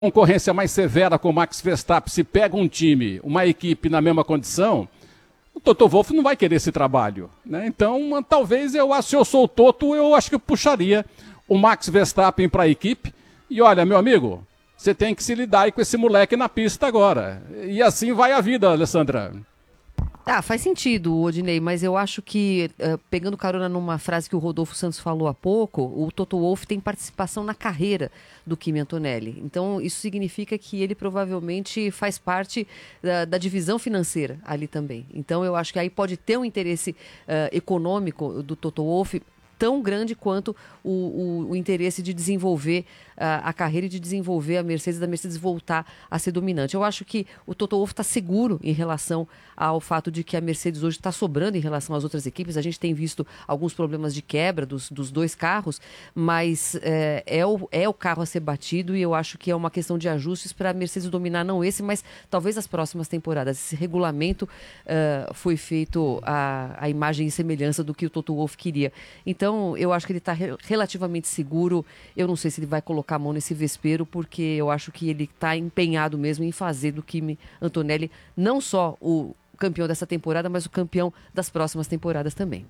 concorrência mais severa com o Max Verstappen, se pega um time, uma equipe na mesma condição, o Toto Wolff não vai querer esse trabalho, né? Então, talvez se eu sou o Toto, eu acho que eu puxaria o Max Verstappen para a equipe. E olha, meu amigo, você tem que se lidar aí com esse moleque na pista agora. E assim vai a vida, Alessandra. Faz sentido, Odinei, mas eu acho que, pegando carona numa frase que o Rodolfo Santos falou há pouco, o Toto Wolff tem participação na carreira do Kimi Antonelli. Então, isso significa que ele provavelmente faz parte da divisão financeira ali também. Então, eu acho que aí pode ter um interesse econômico do Toto Wolff tão grande quanto o interesse de desenvolver a carreira e de desenvolver a Mercedes, da Mercedes voltar a ser dominante. Eu acho que o Toto Wolff está seguro em relação ao fato de que a Mercedes hoje está sobrando em relação às outras equipes. A gente tem visto alguns problemas de quebra dos dois carros, mas é o carro a ser batido e eu acho que é uma questão de ajustes para a Mercedes dominar, não esse, mas talvez as próximas temporadas. Esse regulamento foi feito à imagem e semelhança do que o Toto Wolff queria. Então, eu acho que ele está relativamente seguro. Eu não sei se ele vai colocar a mão nesse vespeiro, porque eu acho que ele está empenhado mesmo em fazer do Kimi Antonelli não só o campeão dessa temporada, mas o campeão das próximas temporadas também.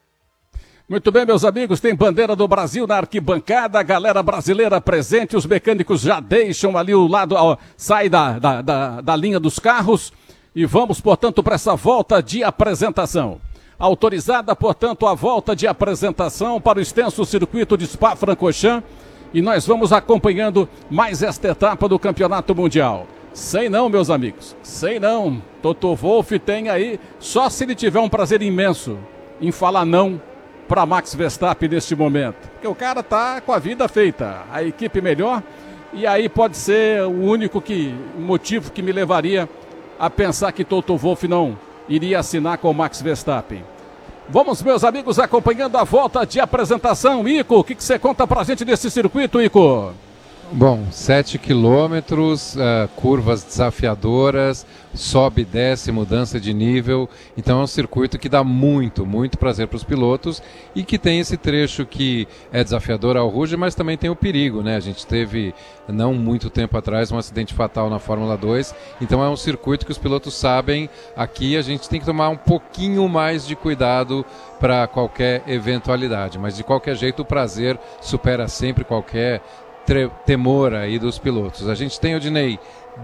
Muito bem, meus amigos, tem bandeira do Brasil na arquibancada, a galera brasileira presente, os mecânicos já deixam ali o lado, sai da linha dos carros e vamos, portanto, para essa volta de apresentação. Autorizada, portanto, a volta de apresentação para o extenso circuito de Spa-Francorchamps e nós vamos acompanhando mais esta etapa do Campeonato Mundial. Sei não, meus amigos, sei não. Toto Wolff tem aí, só se ele tiver um prazer imenso em falar não para Max Verstappen neste momento. Porque o cara tá com a vida feita, a equipe melhor, e aí pode ser o único motivo que me levaria a pensar que Toto Wolff não iria assinar com o Max Verstappen. Vamos, meus amigos, acompanhando a volta de apresentação. Ico, o que você conta pra gente desse circuito, Ico? Bom, 7 quilômetros, curvas desafiadoras, sobe e desce, mudança de nível. Então é um circuito que dá muito prazer para os pilotos e que tem esse trecho que é desafiador ao Rouge, mas também tem o perigo, né? A gente teve, não muito tempo atrás, um acidente fatal na Fórmula 2. Então é um circuito que os pilotos sabem, aqui a gente tem que tomar um pouquinho mais de cuidado para qualquer eventualidade. Mas de qualquer jeito o prazer supera sempre qualquer temor aí dos pilotos. A gente tem, Odinei,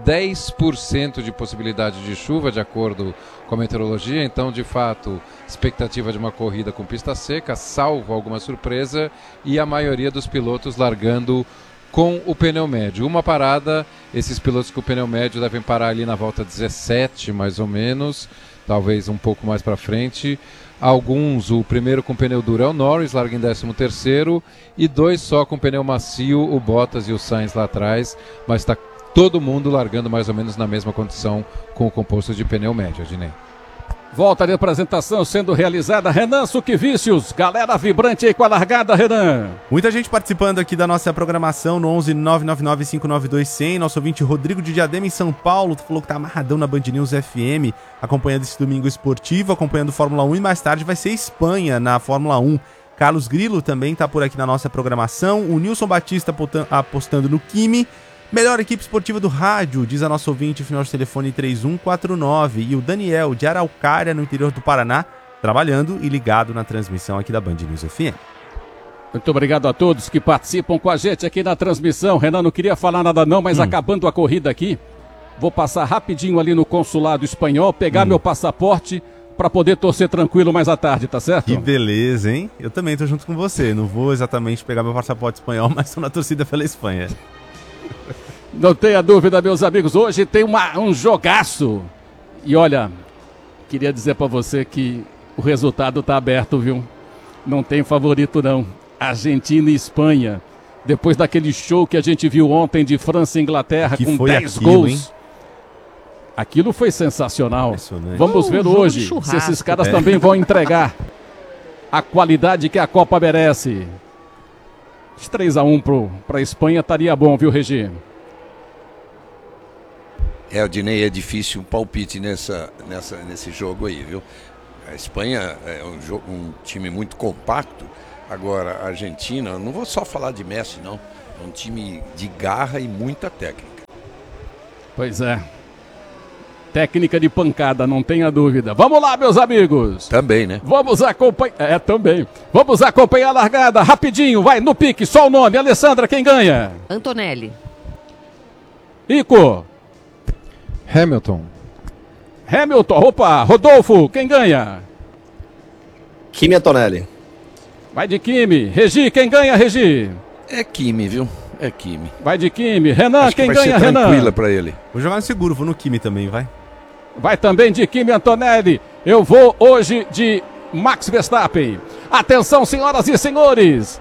10% de possibilidade de chuva, de acordo com a meteorologia, então, de fato, expectativa de uma corrida com pista seca, salvo alguma surpresa, e a maioria dos pilotos largando com o pneu médio. Uma parada, esses pilotos com o pneu médio devem parar ali na volta 17, mais ou menos, talvez um pouco mais para frente. Alguns, o primeiro com pneu duro é o Norris, larga em 13º, e 2 só com pneu macio, o Bottas e o Sainz lá atrás, mas está todo mundo largando mais ou menos na mesma condição com o composto de pneu médio, Adinei. Volta de apresentação sendo realizada, Renan Suquevicius, galera vibrante aí com a largada, Renan. Muita gente participando aqui da nossa programação no 11 999 592 100, nosso ouvinte Rodrigo de Diadema em São Paulo, falou que tá amarradão na Band News FM, acompanhando esse domingo esportivo, acompanhando Fórmula 1 e mais tarde vai ser Espanha na Fórmula 1. Carlos Grilo também tá por aqui na nossa programação, o Nilson Batista apostando no Kimi. Melhor equipe esportiva do rádio, diz a nossa ouvinte, final de telefone 3149. E o Daniel, de Araucária, no interior do Paraná, trabalhando e ligado na transmissão aqui da Band News FM. Muito obrigado a todos que participam com a gente aqui na transmissão. Renan, não queria falar nada não, mas acabando a corrida aqui, vou passar rapidinho ali no consulado espanhol, pegar meu passaporte para poder torcer tranquilo mais à tarde, tá certo? Que beleza, hein? Eu também tô junto com você, não vou exatamente pegar meu passaporte espanhol, mas tô na torcida pela Espanha. Não tenha dúvida, meus amigos, hoje tem um jogaço. E olha, queria dizer para você que o resultado tá aberto, viu? Não tem favorito não. Argentina e Espanha. Depois daquele show que a gente viu ontem de França e Inglaterra, com 10 gols. Hein? Aquilo foi sensacional. Vamos ver hoje se esses caras também vão entregar a qualidade que a Copa merece. 3-1 para a Espanha estaria bom, viu, Regi? Odinei, é difícil um palpite nesse jogo aí, viu? A Espanha é um time muito compacto. Agora, a Argentina, não vou só falar de Messi, não. É um time de garra e muita técnica. Pois é. Técnica de pancada, não tenha dúvida. Vamos lá, meus amigos. Também, né? Vamos acompanhar. Também. Vamos acompanhar a largada rapidinho. Vai no pique, só o nome. Alessandra, quem ganha? Antonelli. Ico. Hamilton. Opa, Rodolfo, quem ganha? Kimi Antonelli. Vai de Kimi. Regi, quem ganha, Regi? É Kimi, viu? É Kimi. Vai de Kimi. Renan, Acho que quem vai ganha, ser Renan? tranquila pra ele. Vou jogar no seguro, vou no Kimi também, vai. Vai também de Kimi Antonelli. Eu vou hoje de Max Verstappen. Atenção, senhoras e senhores.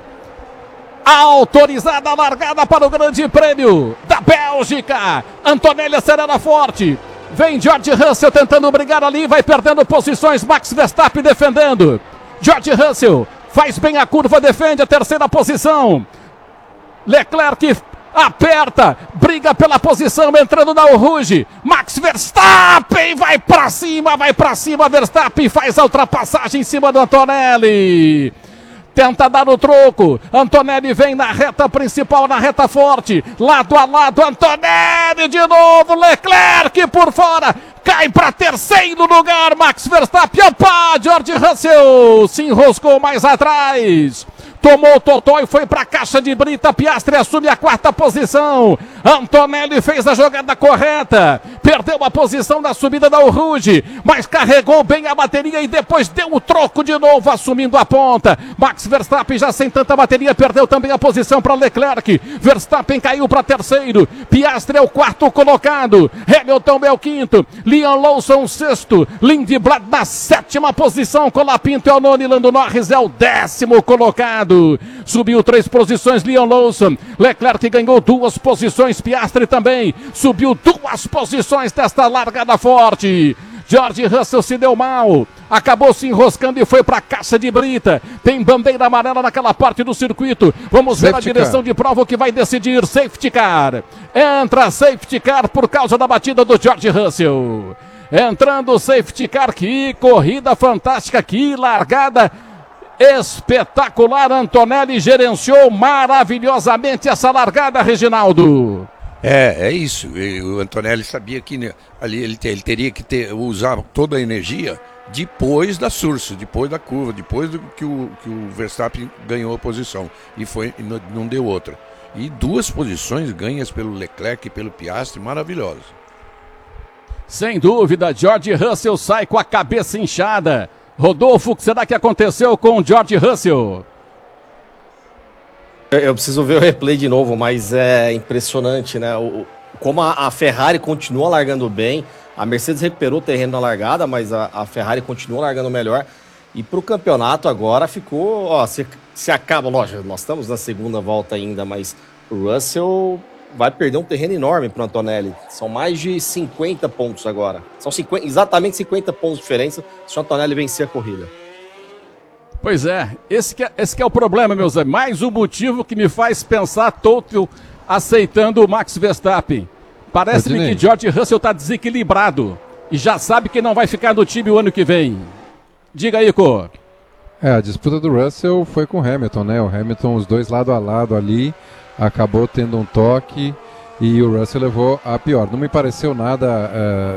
Autorizada a largada para o Grande Prêmio da Bélgica. Antonelli acelera forte. Vem George Russell tentando brigar ali. Vai perdendo posições. Max Verstappen defendendo. George Russell faz bem a curva, defende a terceira posição. Leclerc aperta, briga pela posição, entrando na Rouge. Max Verstappen vai pra cima, Verstappen faz a ultrapassagem em cima do Antonelli. Tenta dar o troco, Antonelli vem na reta principal, na reta forte, lado a lado, Antonelli de novo, Leclerc por fora, cai para terceiro lugar, Max Verstappen, opa, George Russell se enroscou mais atrás. Tomou o totó e foi para a caixa de brita. Piastri assume a quarta posição. Antonelli fez a jogada correta. Perdeu a posição na subida da Rouge, mas carregou bem a bateria e depois deu o troco de novo, assumindo a ponta. Max Verstappen já sem tanta bateria, perdeu também a posição para Leclerc. Verstappen caiu para terceiro. Piastri é o quarto colocado. Hamilton é o quinto. Liam Lawson sexto. Lindblad na sétima posição. Colapinto é o nono. Lando Norris é o 10º colocado. Subiu 3 posições Liam Lawson. Leclerc ganhou 2 posições. Piastri também subiu 2 posições desta largada forte. George Russell se deu mal, acabou se enroscando e foi para a caixa de brita. Tem bandeira amarela naquela parte do circuito. Vamos ver a direção de prova, o que vai decidir. Safety car. Entra safety car por causa da batida do George Russell. Entrando o safety car. Que corrida fantástica, que largada espetacular. Antonelli gerenciou maravilhosamente essa largada, Reginaldo. É isso. O Antonelli sabia que ali ele teria que usar toda a energia depois da sursa, depois da curva, depois do que o Verstappen ganhou a posição. E não deu outra. E 2 posições ganhas pelo Leclerc e pelo Piastri, maravilhosas. Sem dúvida, George Russell sai com a cabeça inchada. Rodolfo, o que será que aconteceu com o George Russell? Eu preciso ver o replay de novo, mas é impressionante, né? Como a Ferrari continua largando bem, a Mercedes recuperou o terreno na largada, mas a Ferrari continua largando melhor. E para o campeonato agora ficou, se acaba, lógico, nós estamos na segunda volta ainda, mas o Russell vai perder um terreno enorme para o Antonelli. São mais de 50 pontos agora. São exatamente 50 pontos de diferença se o Antonelli vencer a corrida. Pois é, esse que é o problema, meus amigos. Mais um motivo que me faz pensar Toto aceitando o Max Verstappen. Parece-me que George Russell está desequilibrado e já sabe que não vai ficar no time o ano que vem. Diga aí, Ico. A disputa do Russell foi com o Hamilton, né? O Hamilton, os dois lado a lado ali, acabou tendo um toque e o Russell levou a pior. Não me pareceu nada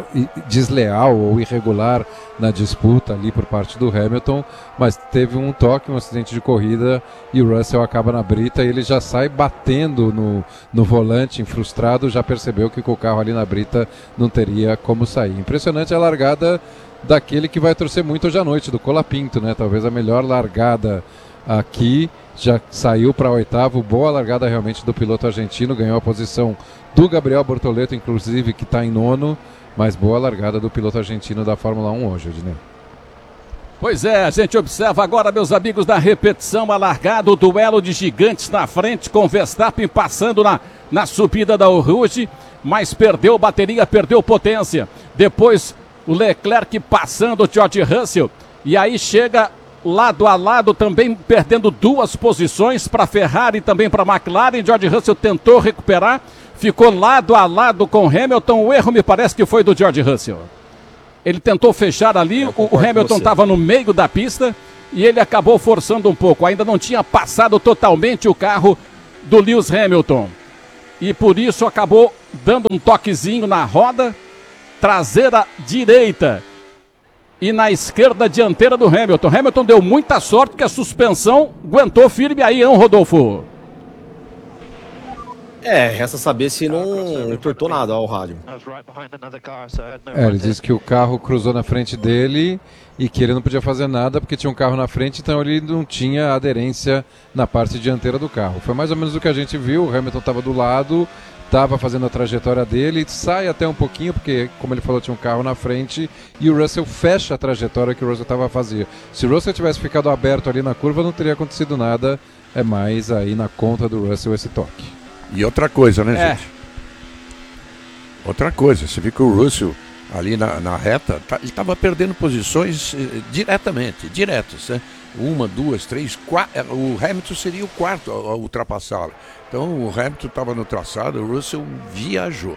desleal ou irregular na disputa ali por parte do Hamilton, mas teve um toque, um acidente de corrida e o Russell acaba na brita e ele já sai batendo no volante, frustrado, já percebeu que com o carro ali na brita não teria como sair. Impressionante a largada daquele que vai torcer muito hoje à noite, do Colapinto, né? Talvez a melhor largada aqui, já saiu para oitavo, boa largada realmente do piloto argentino, ganhou a posição do Gabriel Bortoleto, inclusive, que está em nono, mas boa largada do piloto argentino da Fórmula 1 hoje, Ednei. Pois é, a gente observa agora, meus amigos, na repetição, a largada, o duelo de gigantes na frente, com Verstappen passando na subida da Rouge, mas perdeu bateria, perdeu potência. Depois o Leclerc passando o George Russell, e aí chega lado a lado também perdendo 2 posições para a Ferrari e também para a McLaren. George Russell tentou recuperar, ficou lado a lado com Hamilton. O erro me parece que foi do George Russell. Ele tentou fechar ali, o Hamilton estava no meio da pista e ele acabou forçando um pouco. Ainda não tinha passado totalmente o carro do Lewis Hamilton. E por isso acabou dando um toquezinho na roda traseira direita e na esquerda dianteira do Hamilton. Hamilton deu muita sorte que a suspensão aguentou firme aí, hein, Rodolfo? Resta saber se não entortou nada ao rádio. Ele disse que o carro cruzou na frente dele e que ele não podia fazer nada porque tinha um carro na frente, então ele não tinha aderência na parte dianteira do carro. Foi mais ou menos o que a gente viu, o Hamilton estava do lado, estava fazendo a trajetória dele, sai até um pouquinho, porque, como ele falou, tinha um carro na frente, e o Russell fecha a trajetória que o Russell estava a fazer. Se o Russell tivesse ficado aberto ali na curva, não teria acontecido nada, é mais aí na conta do Russell esse toque. E outra coisa, né, gente? Outra coisa, você viu que o Russell ali na reta, ele estava perdendo posições diretas, né? 1, 2, 3, 4. O Hamilton seria o quarto a ultrapassá-lo. Então o Hamilton estava no traçado, o Russell viajou.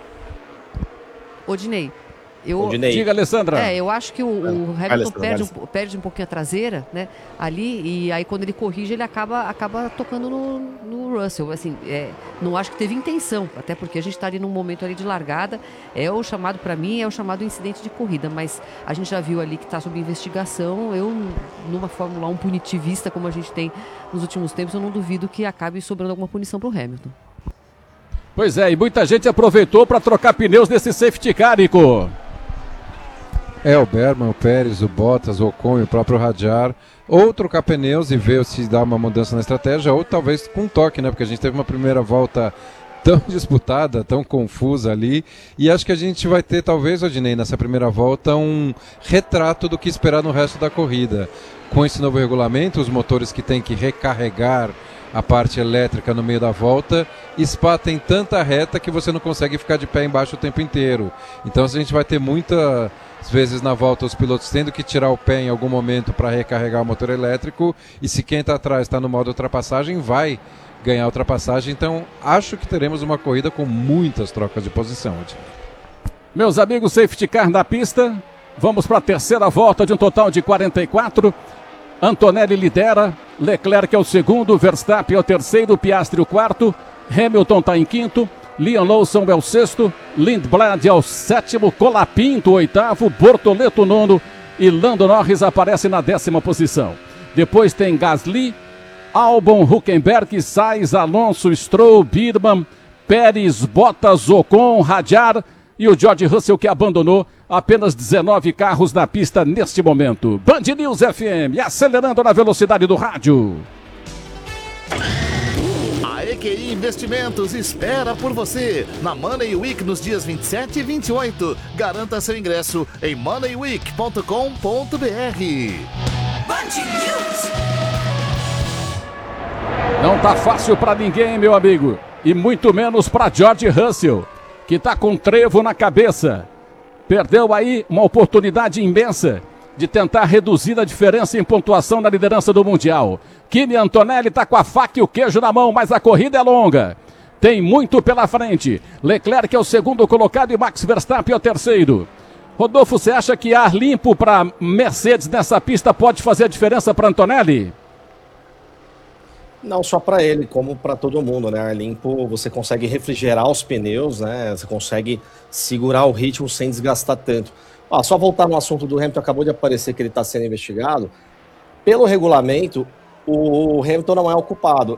Odinei. Diga, Alessandra. Eu acho que o Hamilton perde um pouquinho a traseira, né? Ali, e aí quando ele corrige, ele acaba tocando no Russell. Assim, não acho que teve intenção, até porque a gente está ali num momento ali de largada. Para mim, é o chamado incidente de corrida, mas a gente já viu ali que está sob investigação. Eu, numa Fórmula 1 punitivista, como a gente tem nos últimos tempos, eu não duvido que acabe sobrando alguma punição para o Hamilton. Pois é, e muita gente aproveitou para trocar pneus nesse safety car, Nico. O Berman, o Pérez, o Bottas, o Ocon e o próprio Hadjar, ou trocar pneus e ver se dá uma mudança na estratégia, ou talvez com um toque, né? Porque a gente teve uma primeira volta tão disputada, tão confusa ali, e acho que a gente vai ter, talvez, Odinei, nessa primeira volta, um retrato do que esperar no resto da corrida. Com esse novo regulamento, os motores que têm que recarregar a parte elétrica no meio da volta, Spa tem tanta reta que você não consegue ficar de pé embaixo o tempo inteiro. Então a gente vai ter muitas vezes na volta os pilotos tendo que tirar o pé em algum momento para recarregar o motor elétrico, e se quem está atrás está no modo ultrapassagem, vai ganhar a ultrapassagem. Então acho que teremos uma corrida com muitas trocas de posição. Meus amigos, safety car na pista, vamos para a terceira volta de um total de 44. Antonelli lidera, Leclerc é o segundo, Verstappen é o terceiro, Piastri o quarto, Hamilton está em quinto, Liam Lawson é o sexto, Lindblad é o sétimo, Colapinto o oitavo, Bortoleto o nono e Lando Norris aparece na 10ª posição. Depois tem Gasly, Albon, Hülkenberg, Sainz, Alonso, Stroll, Birman, Pérez, Bottas, Ocon, Hadjar e o George Russell, que abandonou. Apenas 19 carros na pista neste momento. Band News FM, acelerando na velocidade do rádio. A EQI Investimentos espera por você na Money Week nos dias 27 e 28. Garanta seu ingresso em moneyweek.com.br. Band News. Não tá fácil para ninguém, meu amigo. E muito menos para George Russell, que tá com trevo na cabeça. Perdeu aí uma oportunidade imensa de tentar reduzir a diferença em pontuação na liderança do Mundial. Kimi Antonelli está com a faca e o queijo na mão, mas a corrida é longa. Tem muito pela frente. Leclerc é o segundo colocado e Max Verstappen é o terceiro. Rodolfo, você acha que ar limpo para Mercedes nessa pista pode fazer a diferença para Antonelli? Não só para ele, como para todo mundo, né? Ar limpo, você consegue refrigerar os pneus, né? Você consegue segurar o ritmo sem desgastar tanto. Só voltar no assunto do Hamilton, acabou de aparecer que ele está sendo investigado. Pelo regulamento, o Hamilton não é o culpado.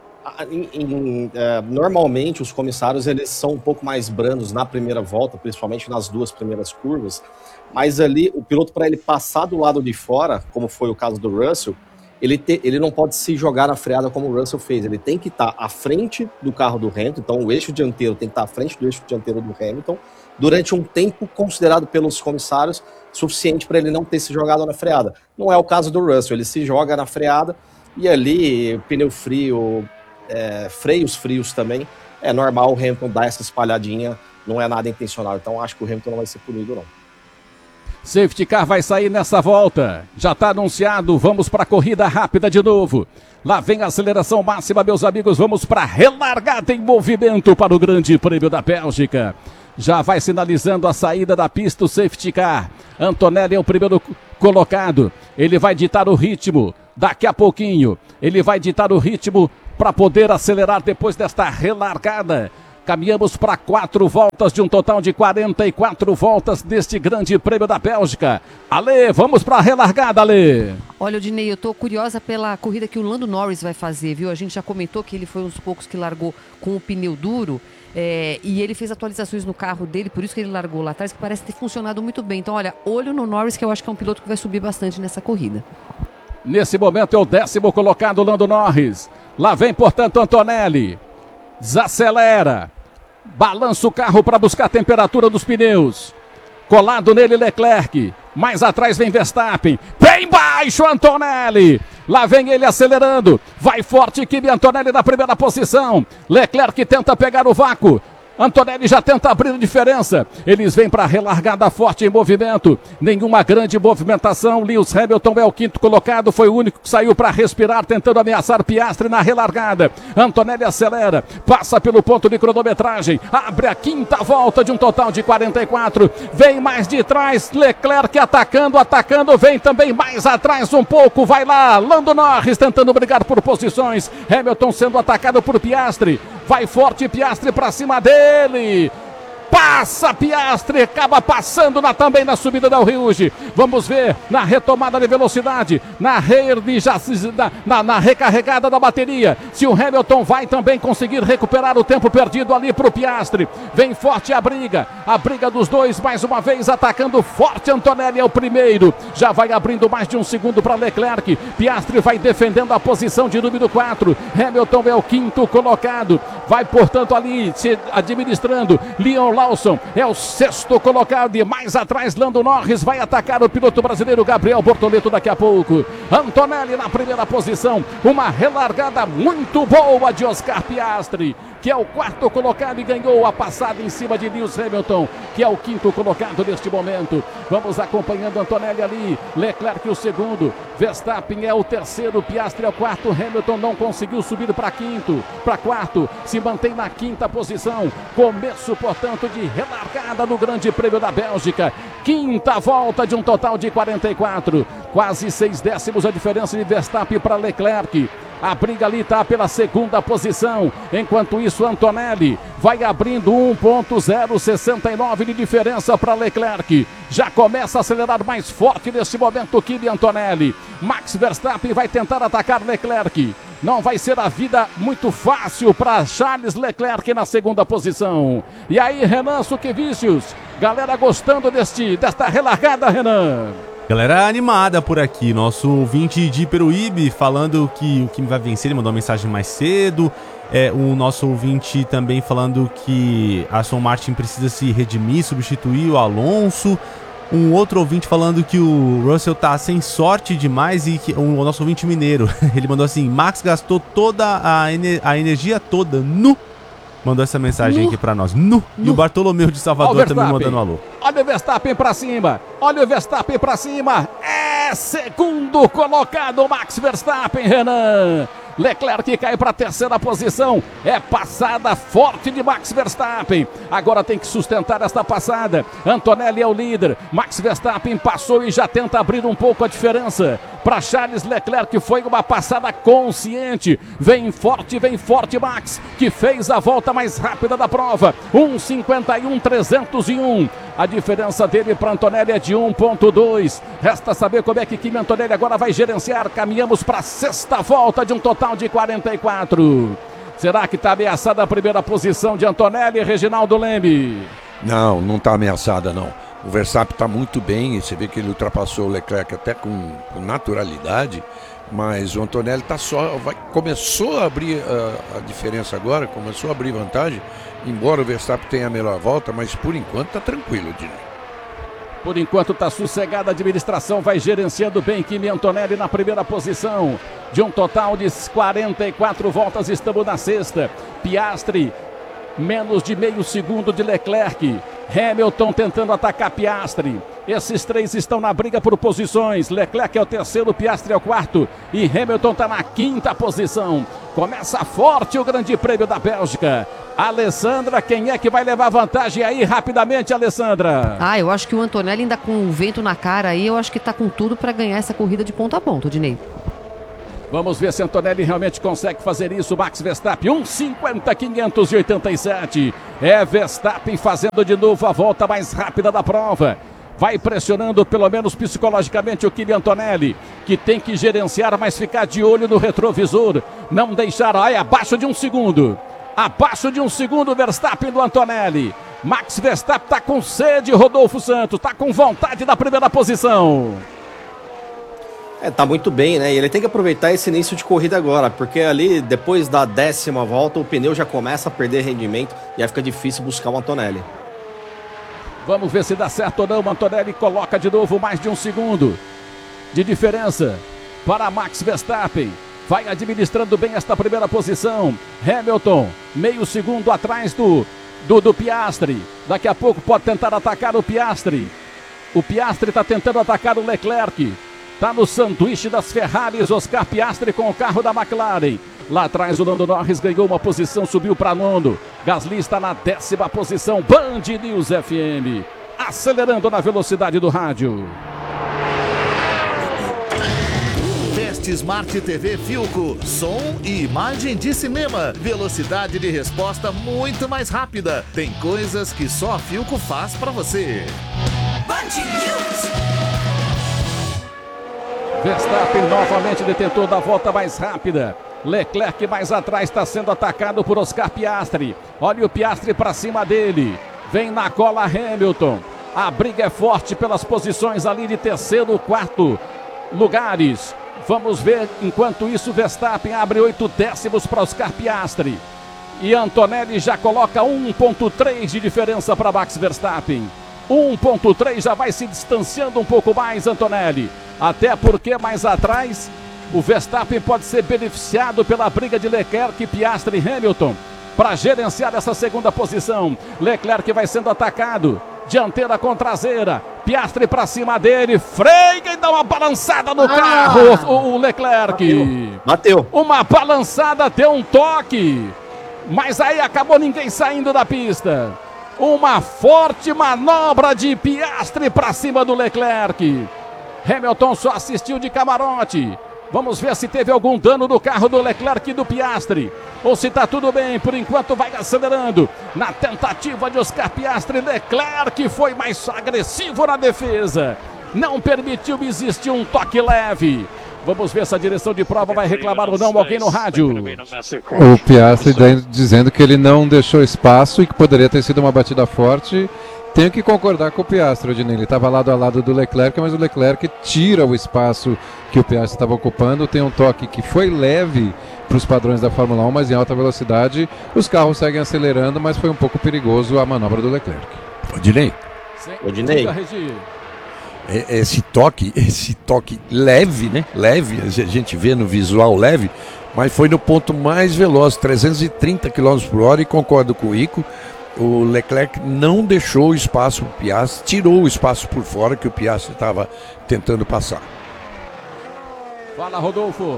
Normalmente, os comissários eles são um pouco mais brandos na primeira volta, principalmente nas duas primeiras curvas. Mas ali, o piloto, para ele passar do lado de fora, como foi o caso do Russell, ele não pode se jogar na freada como o Russell fez. Ele tem que estar à frente do carro do Hamilton, então o eixo dianteiro tem que estar à frente do eixo dianteiro do Hamilton, durante um tempo considerado pelos comissários suficiente para ele não ter se jogado na freada. Não é o caso do Russell, ele se joga na freada e ali, pneu frio, freios frios também, é normal o Hamilton dar essa espalhadinha, não é nada intencional. Então acho que o Hamilton não vai ser punido, não. Safety car vai sair nessa volta. Já está anunciado, vamos para a corrida rápida de novo. Lá vem a aceleração máxima, meus amigos. Vamos para a relargada em movimento para o Grande Prêmio da Bélgica. Já vai sinalizando a saída da pista o safety car. Antonelli é o primeiro colocado. Ele vai ditar o ritmo daqui a pouquinho. Ele vai ditar o ritmo para poder acelerar depois desta relargada. Caminhamos para 4 voltas de um total de 44 voltas deste grande prêmio da Bélgica. Ale, vamos para a relargada, Ale. Olha, Odinei, eu tô curiosa pela corrida que o Lando Norris vai fazer, viu? A gente já comentou que ele foi um dos poucos que largou com o pneu duro. E ele fez atualizações no carro dele, por isso que ele largou lá atrás, que parece ter funcionado muito bem. Então, olha, olho no Norris, que eu acho que é um piloto que vai subir bastante nessa corrida. Nesse momento é o 10º colocado, Lando Norris. Lá vem, portanto, Antonelli. Desacelera. Balança o carro para buscar a temperatura dos pneus. Colado nele, Leclerc. Mais atrás vem Verstappen. Bem baixo, Antonelli. Lá vem ele acelerando. Vai forte, Kimi Antonelli na primeira posição. Leclerc tenta pegar o vácuo. Antonelli já tenta abrir a diferença. Eles vêm para a relargada forte em movimento. Nenhuma grande movimentação. Lewis Hamilton é o 5º colocado. Foi o único que saiu para respirar, tentando ameaçar Piastri na relargada. Antonelli acelera. Passa pelo ponto de cronometragem. Abre a 5ª volta de um total de 44. Vem mais de trás. Leclerc atacando. Vem também mais atrás um pouco. Vai lá. Lando Norris tentando brigar por posições. Hamilton sendo atacado por Piastri. Vai forte Piastri para cima dele. Passa Piastri, acaba passando também na subida da Rouge. Vamos ver na retomada de velocidade, na recarregada da bateria, se o Hamilton vai também conseguir recuperar o tempo perdido ali para o Piastri. Vem forte a briga dos dois, mais uma vez atacando forte. Antonelli é o primeiro, já vai abrindo mais de um segundo para Leclerc. Piastri vai defendendo a posição de número 4. Hamilton é o 5º colocado, vai portanto ali se administrando. Leon Lawson é o 6º colocado e mais atrás Lando Norris vai atacar o piloto brasileiro Gabriel Bortoleto daqui a pouco. Antonelli na primeira posição, uma relargada muito boa de Oscar Piastri, que é o 4º colocado e ganhou a passada em cima de Lewis Hamilton, que é o 5º colocado neste momento. Vamos acompanhando Antonelli ali, Leclerc o 2º, Verstappen é o 3º, Piastri é o 4º, Hamilton não conseguiu subir para 4º, se mantém na 5ª posição. Começo, portanto, de relargada no Grande Prêmio da Bélgica. 5ª volta de um total de 44. Quase 6 décimos a diferença de Verstappen para Leclerc. A briga ali está pela 2ª posição. Enquanto isso, Antonelli vai abrindo 1.069 de diferença para Leclerc. Já começa a acelerar mais forte nesse momento o Kimi Antonelli. Max Verstappen vai tentar atacar Leclerc. Não vai ser a vida muito fácil para Charles Leclerc na 2ª posição. E aí, Renan Suquevicius, galera gostando desta relargada, Renan? Galera animada por aqui, nosso ouvinte de Peruíbe falando que o Kimi vai vencer, ele mandou uma mensagem mais cedo. O nosso ouvinte também falando que a Aston Martin precisa se redimir, substituir o Alonso. Um outro ouvinte falando que o Russell tá sem sorte demais e que o nosso ouvinte mineiro, ele mandou assim: Max gastou toda a energia toda mandou essa mensagem aqui pra nós. E o Bartolomeu de Salvador também mandando um alô. Olha o Verstappen pra cima. É 2º colocado Max Verstappen, Renan. Leclerc cai para a 3ª posição. É passada forte de Max Verstappen. Agora tem que sustentar esta passada. Antonelli é o líder. Max Verstappen passou e já tenta abrir um pouco a diferença para Charles Leclerc. Foi uma passada consciente. Vem forte Max, que fez a volta mais rápida da prova. 1:51.301. A diferença dele para Antonelli é de 1.2. Resta saber como é que Kimi Antonelli agora vai gerenciar. Caminhamos para a 6ª volta de um total de 44. Será que está ameaçada a primeira posição de Antonelli, Reginaldo Leme? Não está ameaçada, não. O Verstappen está muito bem, e você vê que ele ultrapassou o Leclerc até com naturalidade, mas o Antonelli começou a abrir a diferença agora, começou a abrir vantagem, embora o Verstappen tenha a melhor volta, mas por enquanto está tranquilo, Dini. Por enquanto está sossegada a administração, vai gerenciando bem Kimi Antonelli na primeira posição. De um total de 44 voltas, estamos na 6ª. Piastri, menos de meio segundo de Leclerc. Hamilton tentando atacar Piastri. Esses três estão na briga por posições. Leclerc é o 3º, Piastri é o 4º e Hamilton está na 5ª posição. Começa forte o Grande Prêmio da Bélgica. Alessandra, quem é que vai levar vantagem aí rapidamente, Alessandra? Eu acho que o Antonelli ainda com o vento na cara aí, eu acho que tá com tudo para ganhar essa corrida de ponta a ponta, Odinei. Vamos ver se Antonelli realmente consegue fazer isso. Max Verstappen, 1:50,587. É Verstappen fazendo de novo a volta mais rápida da prova. Vai pressionando, pelo menos psicologicamente, o Kylian Antonelli, que tem que gerenciar, mas ficar de olho no retrovisor. Não deixar, abaixo de 1 segundo. Abaixo de 1 segundo, Verstappen do Antonelli. Max Verstappen está com sede, Rodolfo Santos, está com vontade da primeira posição. Tá muito bem, né? E ele tem que aproveitar esse início de corrida agora, porque ali, depois da 10ª volta, o pneu já começa a perder rendimento e aí fica difícil buscar o Antonelli. Vamos ver se dá certo ou não. Antonelli coloca de novo mais de 1 segundo de diferença para Max Verstappen. Vai administrando bem esta primeira posição. Hamilton, meio segundo atrás do Piastri. Daqui a pouco pode tentar atacar o Piastri. O Piastri está tentando atacar o Leclerc. Está no sanduíche das Ferraris, Oscar Piastri com o carro da McLaren. Lá atrás o Lando Norris ganhou uma posição, subiu para nono. Gasly está na 10ª posição. Band News FM, acelerando na velocidade do rádio. Veste Smart TV Philco, som e imagem de cinema, velocidade de resposta muito mais rápida. Tem coisas que só a Philco faz para você. Band News. Verstappen novamente detentor da volta mais rápida. Leclerc mais atrás está sendo atacado por Oscar Piastri. Olha o Piastri para cima dele. Vem na cola Hamilton. A briga é forte pelas posições ali de 3º, 4º lugares. Vamos ver, enquanto isso, Verstappen abre 8 décimos para Oscar Piastri. E Antonelli já coloca 1,3 de diferença para Max Verstappen. 1,3 já vai se distanciando um pouco mais, Antonelli. Até porque mais atrás o Verstappen pode ser beneficiado pela briga de Leclerc, Piastri e Hamilton para gerenciar essa segunda posição. Leclerc vai sendo atacado, dianteira com traseira, Piastri para cima dele, freia e dá uma balançada no carro, o Leclerc. Bateu. Uma balançada, deu um toque, mas aí acabou ninguém saindo da pista. Uma forte manobra de Piastri para cima do Leclerc. Hamilton só assistiu de camarote. Vamos ver se teve algum dano no carro do Leclerc e do Piastri, ou se está tudo bem. Por enquanto vai acelerando na tentativa de Oscar Piastri. Leclerc foi mais agressivo na defesa, não permitiu existir um toque leve. Vamos ver se a direção de prova vai reclamar ou não alguém no rádio. O Piastri dizendo que ele não deixou espaço e que poderia ter sido uma batida forte. Tenho que concordar com o Piastri, Odinei. Ele estava lado a lado do Leclerc, mas o Leclerc tira o espaço que o Piastri estava ocupando. Tem um toque que foi leve para os padrões da Fórmula 1, mas em alta velocidade. Os carros seguem acelerando, mas foi um pouco perigoso a manobra do Leclerc. Odinei. Esse toque leve, né? Leve, a gente vê no visual leve, mas foi no ponto mais veloz, 330 km por hora, e concordo com o Ico. O Leclerc não deixou o espaço para o Piastri, tirou o espaço por fora que o Piastri estava tentando passar. Fala, Rodolfo.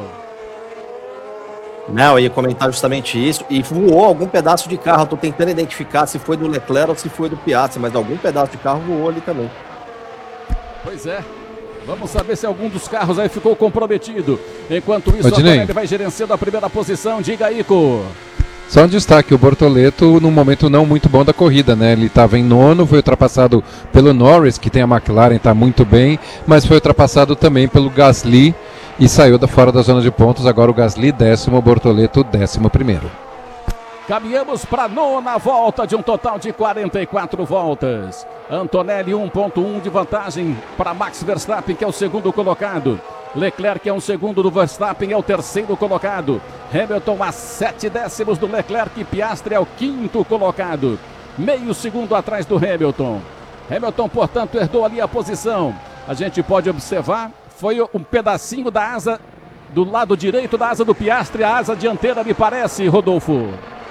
Não, eu ia comentar justamente isso. E voou algum pedaço de carro. Estou tentando identificar se foi do Leclerc ou se foi do Piastri, mas algum pedaço de carro voou ali também. Pois é. Vamos saber se algum dos carros aí ficou comprometido. Enquanto isso, Odinei, a Antonelli vai gerenciando a primeira posição. Diga, Ico. Só um destaque, o Bortoleto num momento não muito bom da corrida, né? Ele estava em nono, foi ultrapassado pelo Norris, que tem a McLaren, está muito bem, mas foi ultrapassado também pelo Gasly e saiu fora da zona de pontos. Agora o Gasly 10º, o Bortoleto 11º. Caminhamos para a 9ª volta de um total de 44 voltas. Antonelli 1,1 de vantagem para Max Verstappen, que é o segundo colocado. Leclerc é um segundo do Verstappen, é o terceiro colocado. Hamilton a 7 décimos do Leclerc. Piastri é o quinto colocado, meio segundo atrás do Hamilton. Hamilton, portanto, herdou ali a posição. A gente pode observar, foi um pedacinho da asa do lado direito da asa do Piastri, a asa dianteira, me parece, Rodolfo.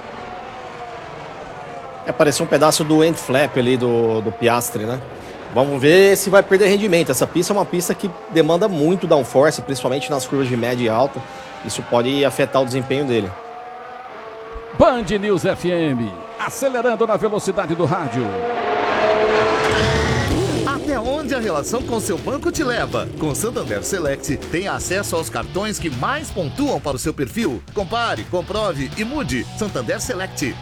Pareceu um pedaço do end flap ali do Piastri, né? Vamos ver se vai perder rendimento. Essa pista é uma pista que demanda muito downforce, principalmente nas curvas de média e alta. Isso pode afetar o desempenho dele. Band News FM, acelerando na velocidade do rádio. até onde a relação com seu banco te leva. Com Santander Select, tem acesso aos cartões que mais pontuam para o seu perfil. Compare, comprove e mude. Santander Select.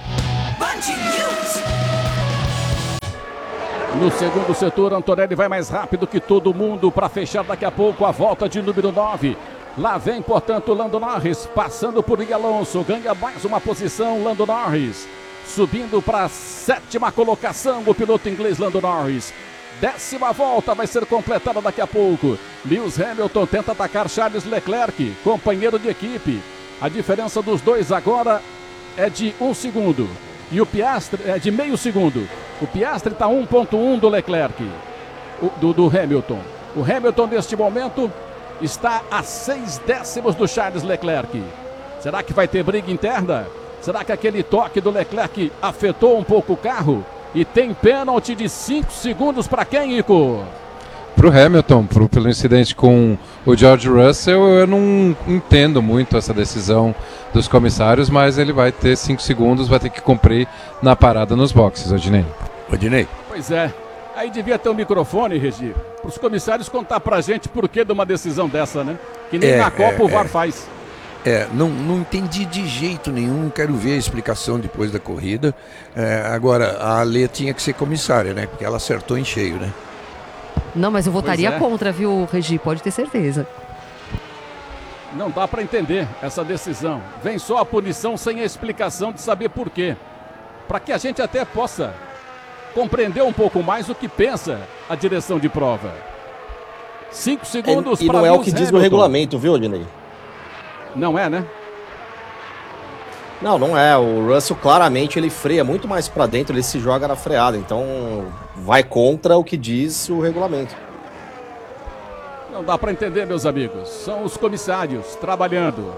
No segundo setor, Antonelli vai mais rápido que todo mundo para fechar daqui a pouco a volta de número 9. Lá vem, portanto, Lando Norris, passando por Igor Alonso, ganha mais uma posição, Lando Norris. Subindo para a 7ª colocação, o piloto inglês Lando Norris. 10ª volta vai ser completada daqui a pouco. Lewis Hamilton tenta atacar Charles Leclerc, companheiro de equipe. A diferença dos dois agora é de 1 segundo. E o Piastri é de meio segundo. O Piastri está 1,1 do Leclerc, do Hamilton. O Hamilton, neste momento, está a 6 décimos do Charles Leclerc. Será que vai ter briga interna? Será que aquele toque do Leclerc afetou um pouco o carro? E tem pênalti de 5 segundos para quem, Ico? Para o Hamilton, pelo incidente com o George Russell, eu não entendo muito essa decisão dos comissários, mas ele vai ter 5 segundos, vai ter que cumprir na parada nos boxes, Odinei. Pois é, aí devia ter um microfone, Regi, para os comissários contar pra gente por que de uma decisão dessa, né? Que nem na Copa o VAR faz. Não entendi de jeito nenhum, quero ver a explicação depois da corrida. Agora, a Ale tinha que ser comissária, né? Porque ela acertou em cheio, né? Não, mas eu votaria contra, viu, Regi? Pode ter certeza. Não dá para entender essa decisão. Vem só a punição sem a explicação de saber por quê. Para que a gente até possa compreender um pouco mais o que pensa a direção de prova. 5 segundos para E não é o que diz no regulamento, viu, Odinei? Não é, né? Não é. O Russell claramente ele freia muito mais para dentro, ele se joga na freada. Então vai contra o que diz o regulamento. Não dá para entender, meus amigos. São os comissários trabalhando.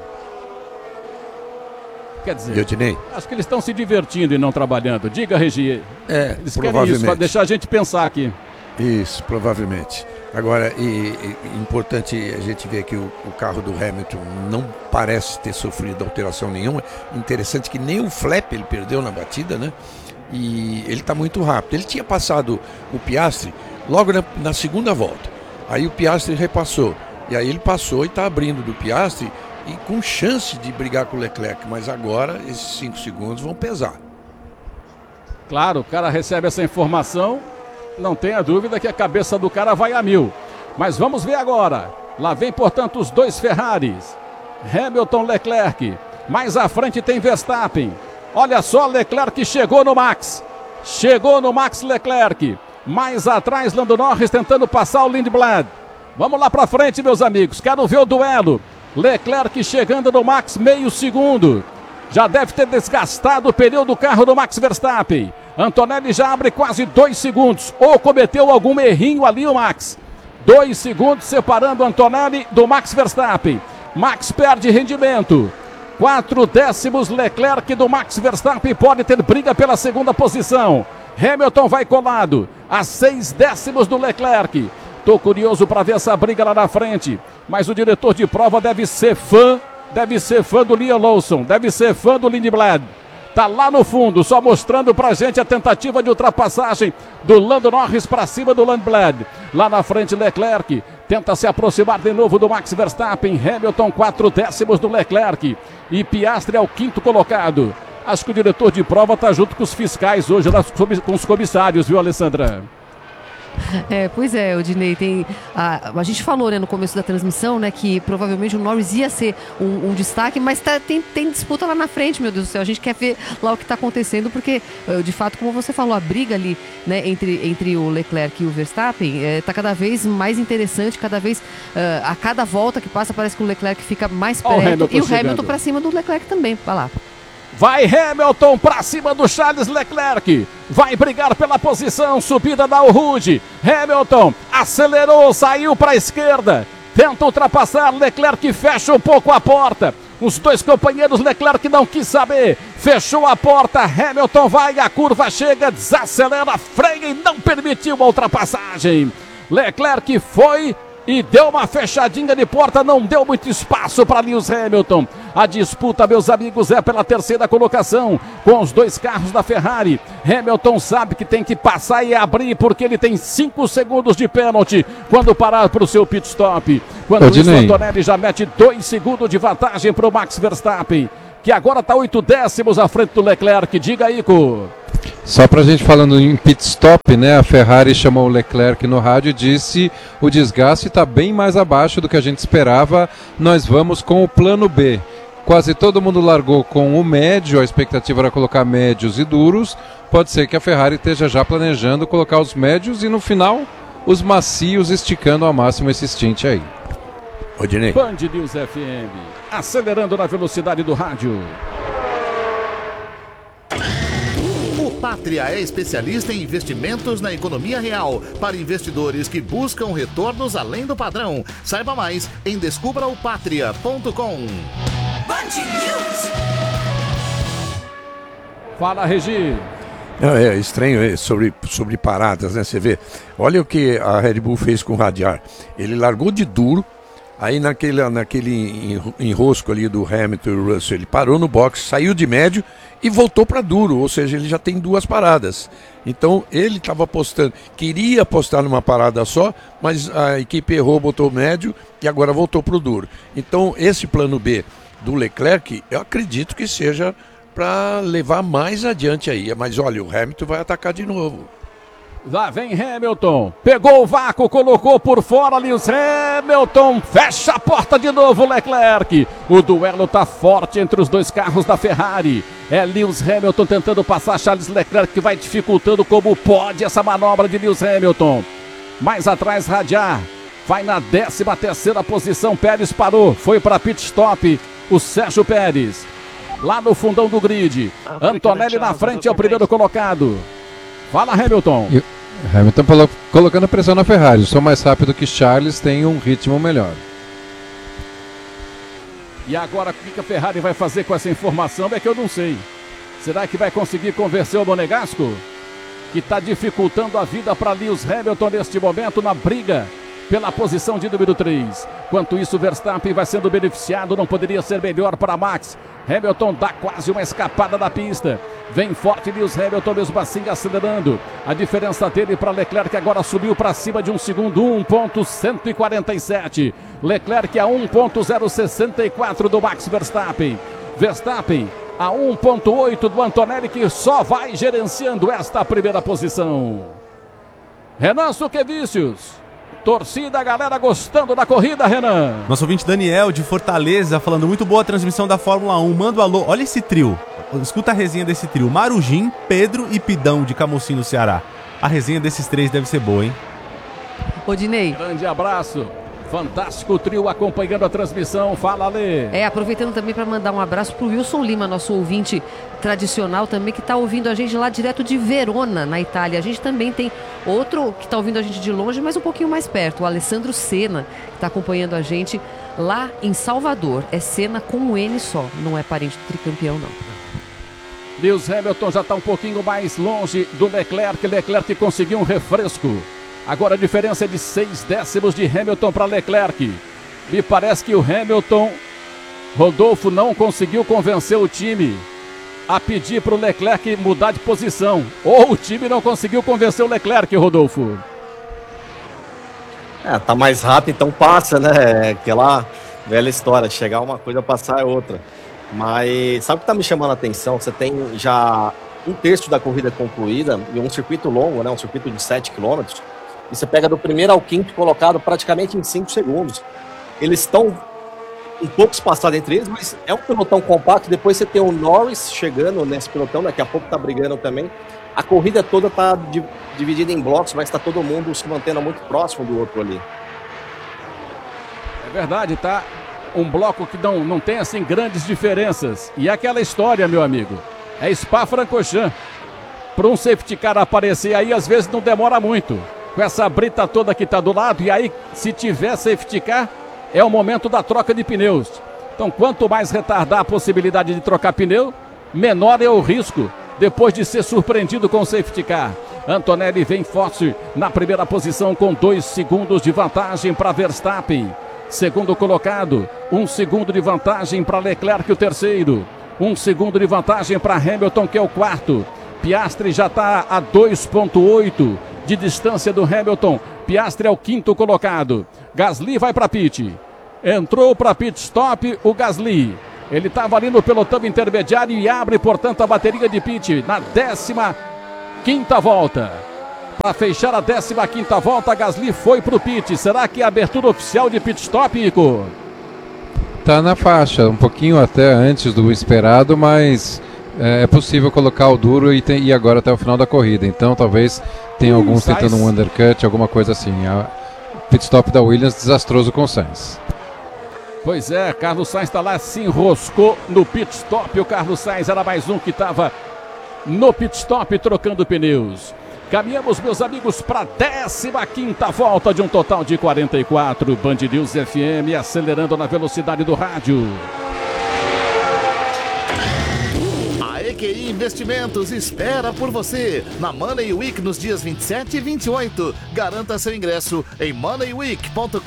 Quer dizer, acho que eles estão se divertindo e não trabalhando. Diga, Regi. Eles querem isso, para deixar a gente pensar aqui. Isso, provavelmente. Agora, importante a gente ver que o carro do Hamilton não parece ter sofrido alteração nenhuma. Interessante que nem o flap ele perdeu na batida, né? E ele está muito rápido. Ele tinha passado o Piastri logo na segunda volta. Aí o Piastri repassou. E aí ele passou e está abrindo do Piastri e com chance de brigar com o Leclerc. Mas agora esses 5 segundos vão pesar. Claro, o cara recebe essa informação. Não tenha dúvida que a cabeça do cara vai a 1000. Mas vamos ver agora. Lá vem, portanto, os dois Ferraris. Hamilton, Leclerc. Mais à frente tem Verstappen. Olha só, Leclerc chegou no Max. Chegou no Max Leclerc. Mais atrás, Lando Norris tentando passar o Lindblad. Vamos lá pra frente, meus amigos. Quero ver o duelo. Leclerc chegando no Max, meio segundo. Já deve ter desgastado o pneu do carro do Max Verstappen. Antonelli já abre quase 2 segundos. Ou cometeu algum errinho ali o Max. 2 segundos separando Antonelli do Max Verstappen. Max perde rendimento. 4 décimos Leclerc do Max Verstappen. Pode ter briga pela segunda posição. Hamilton vai colado. A 6 décimos do Leclerc. Tô curioso para ver essa briga lá na frente. Mas o diretor de prova deve ser fã do Liam Lawson. Deve ser fã do Lindblad. Tá lá no fundo, só mostrando pra gente a tentativa de ultrapassagem do Lando Norris para cima do Lindblad. Lá na frente, Leclerc tenta se aproximar de novo do Max Verstappen. Hamilton, 4 décimos do Leclerc. E Piastri é o 5º colocado. Acho que o diretor de prova tá junto com os fiscais hoje, com os comissários, viu, Alessandra? Pois é, Odinei, a gente falou, né, no começo da transmissão, né, que provavelmente o Norris ia ser um destaque, mas tem disputa lá na frente, meu Deus do céu. A gente quer ver lá o que está acontecendo, porque, de fato, como você falou, a briga ali, né, entre o Leclerc e o Verstappen está cada vez mais interessante, a cada volta que passa parece que o Leclerc fica mais perto, e o Hamilton para cima do Leclerc também. Vai lá. Vai Hamilton para cima do Charles Leclerc. Vai brigar pela posição. Subida da Rude. Hamilton acelerou, saiu para a esquerda. Tenta ultrapassar. Leclerc fecha um pouco a porta. Os dois companheiros, Leclerc não quis saber. Fechou a porta. Hamilton vai, a curva chega, desacelera, freia e não permitiu a ultrapassagem. Leclerc foi e deu uma fechadinha de porta, não deu muito espaço para Lewis Hamilton. A disputa, meus amigos, é pela terceira colocação com os dois carros da Ferrari. Hamilton sabe que tem que passar e abrir porque ele tem 5 segundos de pênalti quando parar para o seu pit stop. Quando isso, o Antonelli já mete 2 segundos de vantagem para o Max Verstappen, que agora está 8 décimos à frente do Leclerc. Diga aí, Ico. Só pra gente falando em pit stop, né? A Ferrari chamou o Leclerc no rádio e disse: o desgaste está bem mais abaixo do que a gente esperava, nós vamos com o plano B. Quase todo mundo largou com o médio, a expectativa era colocar médios e duros. Pode ser que a Ferrari esteja já planejando colocar os médios e no final os macios, esticando ao máximo esse stint aí. Odinei. Band News FM, acelerando na velocidade do rádio. Pátria é especialista em investimentos na economia real para investidores que buscam retornos além do padrão. Saiba mais em descubraopatria.com. Fala, Regi. É estranho sobre paradas, né? Você vê, olha o que a Red Bull fez com o Radiar. Ele largou de duro, aí naquele enrosco ali do Hamilton e o Russell, ele parou no box, saiu de médio e voltou para duro, ou seja, ele já tem 2 paradas. Então ele estava apostando, queria apostar numa parada só, mas a equipe errou, botou médio e agora voltou para o duro. Então esse plano B do Leclerc, eu acredito que seja para levar mais adiante aí. Mas olha, o Hamilton vai atacar de novo. Lá vem Hamilton, pegou o vácuo, colocou por fora Lewis Hamilton, fecha a porta de novo Leclerc. O duelo tá forte entre os dois carros da Ferrari. É Lewis Hamilton tentando passar Charles Leclerc, que vai dificultando como pode essa manobra de Lewis Hamilton. Mais atrás Radiar, vai na 13ª posição, Pérez parou, foi para pit stop o Sérgio Pérez. Lá no fundão do grid, Antonelli na frente é o primeiro colocado. Fala, Hamilton. Hamilton colocando pressão na Ferrari. Sou mais rápido que Charles, tem um ritmo melhor. E agora, o que a Ferrari vai fazer com essa informação é que eu não sei. Será que vai conseguir convencer o Monegasco? Que está dificultando a vida para Lewis Hamilton neste momento na briga pela posição de número 3. Enquanto isso, Verstappen vai sendo beneficiado, não poderia ser melhor para Max. Hamilton dá quase uma escapada da pista. Vem forte Lewis Hamilton, mesmo assim acelerando. A diferença dele para Leclerc agora subiu para cima de 1 segundo, 1.147. Leclerc a 1.064 do Max Verstappen. Verstappen a 1.8 do Antonelli, que só vai gerenciando esta primeira posição. Renan Suquevicius. Torcida, galera gostando da corrida, Renan. Nosso ouvinte Daniel de Fortaleza falando: muito boa a transmissão da Fórmula 1. Manda um alô. Olha esse trio. Escuta a resenha desse trio: Marujim, Pedro e Pidão de Camocim, no Ceará. A resenha desses 3 deve ser boa, hein? Odinei. Grande abraço. Fantástico trio acompanhando a transmissão. Fala, Lê. Aproveitando também para mandar um abraço para o Wilson Lima, nosso ouvinte tradicional também, que está ouvindo a gente lá direto de Verona, na Itália. A gente também tem outro que está ouvindo a gente de longe, mas um pouquinho mais perto, o Alessandro Senna, que está acompanhando a gente lá em Salvador. É Senna com um N só, não é parente do tricampeão, não. Lewis Hamilton já está um pouquinho mais longe do Leclerc. Leclerc conseguiu um refresco. Agora a diferença é de 6 décimos de Hamilton para Leclerc. Me parece que o Hamilton, Rodolfo, não conseguiu convencer o time a pedir para o Leclerc mudar de posição. Ou o time não conseguiu convencer o Leclerc, Rodolfo. Tá mais rápido, então passa, né? Aquela velha história, chegar uma coisa, passar é outra. Mas sabe o que tá me chamando a atenção? Você tem já 1/3 da corrida concluída e um circuito longo, né? Um circuito de 7 km. E você pega do primeiro ao quinto colocado praticamente em 5 segundos. Eles estão um pouco espaçados entre eles, mas é um pelotão compacto. Depois você tem o Norris chegando nesse pelotão, daqui a pouco tá brigando também. A corrida toda tá dividida em blocos, mas tá todo mundo se mantendo muito próximo do outro ali. É verdade, tá? Um bloco que não tem assim grandes diferenças. E aquela história, meu amigo, é Spa-Francorchamps. Para um safety car aparecer aí, às vezes não demora muito. Com essa brita toda que está do lado, e aí, se tiver safety car, é o momento da troca de pneus. Então, quanto mais retardar a possibilidade de trocar pneu, menor é o risco depois de ser surpreendido com o safety car. Antonelli vem forte na primeira posição com 2 segundos de vantagem para Verstappen. segundo colocado. 1 segundo de vantagem para Leclerc, o terceiro. 1 segundo de vantagem para Hamilton, que é o quarto. Piastri já está a 2,8 de distância do Hamilton. Piastri é o quinto colocado. Gasly vai para pit. Entrou para pit stop o Gasly. Ele estava ali no pelotão intermediário e abre, portanto, a bateria de pit na 15ª volta. Para fechar a 15ª volta, Gasly foi para o pit. Será que é a abertura oficial de pit stop, Ico? Tá na faixa, um pouquinho até antes do esperado, mas é possível colocar o duro e ir agora até o final da corrida. Então talvez tenha alguns tentando um undercut, alguma coisa assim. A pit stop da Williams desastroso com o Sainz. Pois é, Carlos Sainz está lá, se enroscou no pit stop. O Carlos Sainz era mais um que estava no pit stop trocando pneus. Caminhamos, meus amigos, para a 15ª volta de um total de 44. Band News FM acelerando na velocidade do rádio. A EQI Investimentos espera por você na Money Week nos dias 27 e 28. Garanta seu ingresso em moneyweek.com.br.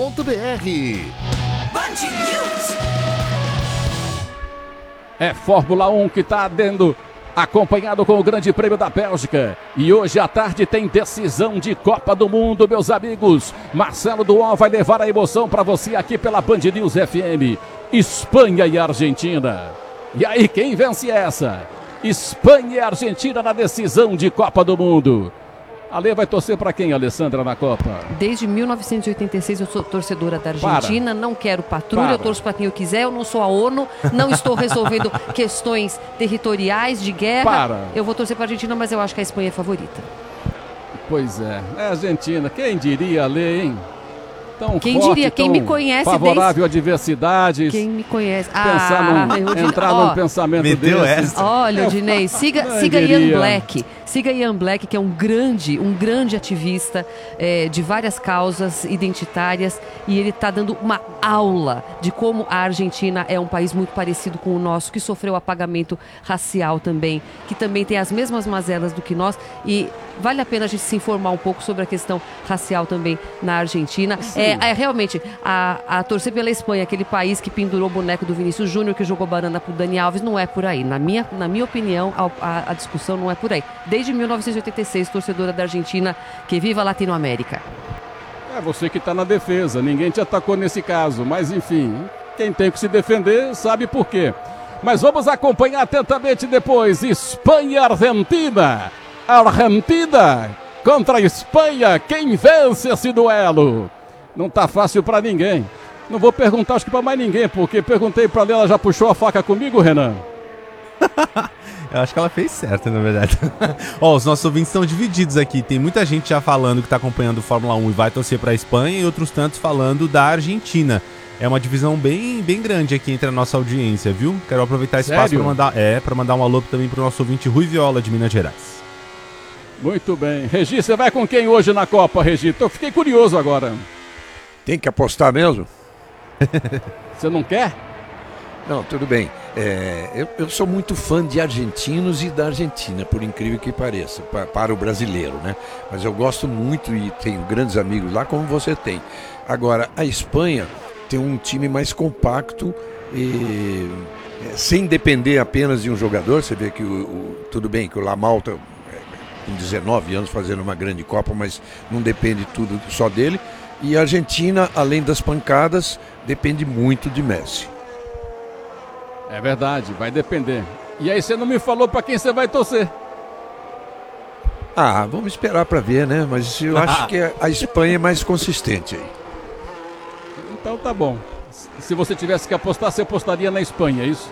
É Fórmula 1 que está dando, acompanhado com o Grande Prêmio da Bélgica. E hoje à tarde tem decisão de Copa do Mundo, meus amigos. Marcelo Duó vai levar a emoção para você aqui pela Band News FM. Espanha e Argentina. E aí, quem vence essa? Espanha e Argentina na decisão de Copa do Mundo. Ale vai torcer para quem, Alessandra, na Copa? Desde 1986 eu sou torcedora da Argentina, não quero patrulha, eu torço para quem eu quiser, eu não sou a ONU, não estou resolvendo questões territoriais de guerra. Eu vou torcer para a Argentina, mas eu acho que a Espanha é favorita. Pois é a Argentina, quem diria, Ale, hein? Tão quem forte, diria, quem me conhece favorável a adversidades. Quem me conhece. Entrar num pensamento desse. Olha, Odinei, siga Ian Black. Siga Ian Black, que é um grande ativista de várias causas identitárias, e ele está dando uma aula de como a Argentina é um país muito parecido com o nosso, que sofreu apagamento racial também, que também tem as mesmas mazelas do que nós, e vale a pena a gente se informar um pouco sobre a questão racial também na Argentina. Realmente, a torcer pela Espanha, aquele país que pendurou o boneco do Vinícius Júnior, que jogou banana pro Dani Alves, não é por aí. Na minha opinião, a discussão não é por aí. Desde 1986, torcedora da Argentina, que viva a Latinoamérica. É você que está na defesa, ninguém te atacou nesse caso, mas enfim, quem tem que se defender sabe por quê. Mas vamos acompanhar atentamente depois. Espanha e Argentina. Argentina contra a Espanha, quem vence esse duelo? Não tá fácil para ninguém. Não vou perguntar, acho que para mais ninguém, porque perguntei para ela, já puxou a faca comigo, Renan? Eu acho que ela fez certo, na verdade. Os nossos ouvintes estão divididos aqui. Tem muita gente já falando que está acompanhando o Fórmula 1 e vai torcer para a Espanha, e outros tantos falando da Argentina. É uma divisão bem grande aqui entre a nossa audiência, viu? Quero aproveitar esse espaço para mandar um alô também para o nosso ouvinte Rui Viola, de Minas Gerais. Muito bem. Regi, você vai com quem hoje na Copa, Regi? Eu fiquei curioso agora. Tem que apostar mesmo? Você não quer? Não, tudo bem. Eu sou muito fã de argentinos e da Argentina, por incrível que pareça, para o brasileiro, né? Mas eu gosto muito e tenho grandes amigos lá, como você tem. Agora, a Espanha tem um time mais compacto e sem depender apenas de um jogador. Você vê que tudo bem que o Lamal está com 19 anos fazendo uma grande Copa, mas não depende tudo só dele. E a Argentina, além das pancadas, depende muito de Messi. É verdade, vai depender. E aí você não me falou para quem você vai torcer? Vamos esperar para ver, né? Mas eu acho que a Espanha é mais consistente aí. Então tá bom. Se você tivesse que apostar, você apostaria na Espanha, é isso?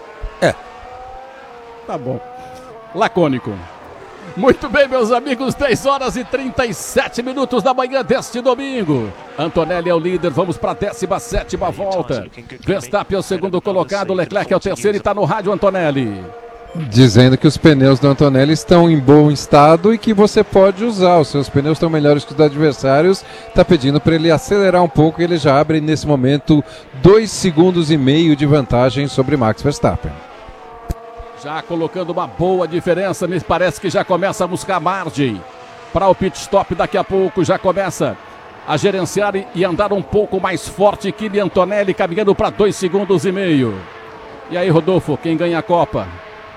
Tá bom. Lacônico. Muito bem, meus amigos, 10 horas e 37 minutos da manhã deste domingo. Antonelli é o líder, vamos para a 17ª volta. Verstappen é o segundo colocado, Leclerc é o terceiro e está no rádio, Antonelli. Dizendo que os pneus do Antonelli estão em bom estado e que você pode usar. Os seus pneus estão melhores que os dos adversários. Está pedindo para ele acelerar um pouco e ele já abre nesse momento 2,5 segundos de vantagem sobre Max Verstappen. Já colocando uma boa diferença, me parece que já começa a buscar margem para o pit stop daqui a pouco. Já começa a gerenciar e andar um pouco mais forte. Kimi Antonelli caminhando para 2,5 segundos. E aí, Rodolfo, quem ganha a Copa?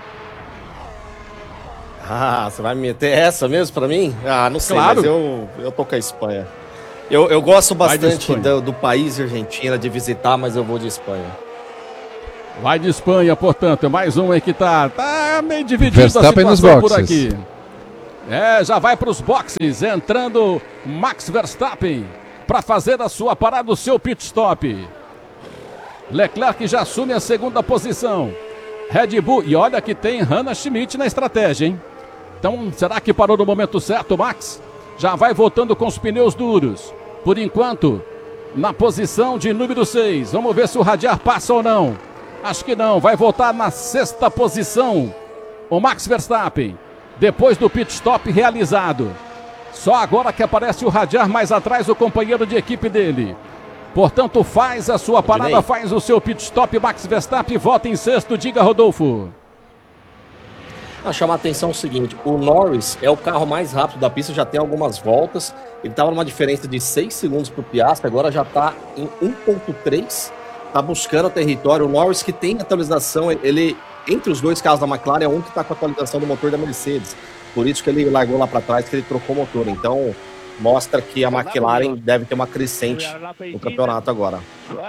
Ah, você vai me meter essa mesmo pra mim? Ah, não sei, Claro. mas eu tô com a Espanha. Eu gosto bastante Espanha. do país Argentina, de visitar, mas eu vou de Espanha. Vai de Espanha, portanto, mais um aí que tá meio dividido a Verstappen nos situação por boxes. aqui. Já vai para os boxes, entrando Max Verstappen para fazer a sua parada, o seu pit stop. Leclerc já assume a segunda posição. Red Bull, e olha que tem Hannah Schmidt na estratégia, hein? Então, será que parou no momento certo, Max? Já vai voltando com os pneus duros. Por enquanto, na posição de número 6. Vamos ver se o Radiar passa ou não. Acho que não, vai voltar na 6ª posição o Max Verstappen, depois do pit stop realizado. Só agora que aparece o Radiar mais atrás, o companheiro de equipe dele. Portanto, faz a sua parada, faz o seu pit stop, Max Verstappen volta em 6º, diga, Rodolfo. Chamar a atenção é o seguinte, o Norris é o carro mais rápido da pista, já tem algumas voltas, ele estava numa diferença de 6 segundos para o Piastri, agora já está em 1.3, está buscando o território. O Norris, que tem atualização, ele, entre os dois carros da McLaren, é um que está com a atualização do motor da Mercedes, por isso que ele largou lá para trás, que ele trocou o motor. Então mostra que a McLaren deve ter uma crescente no campeonato agora.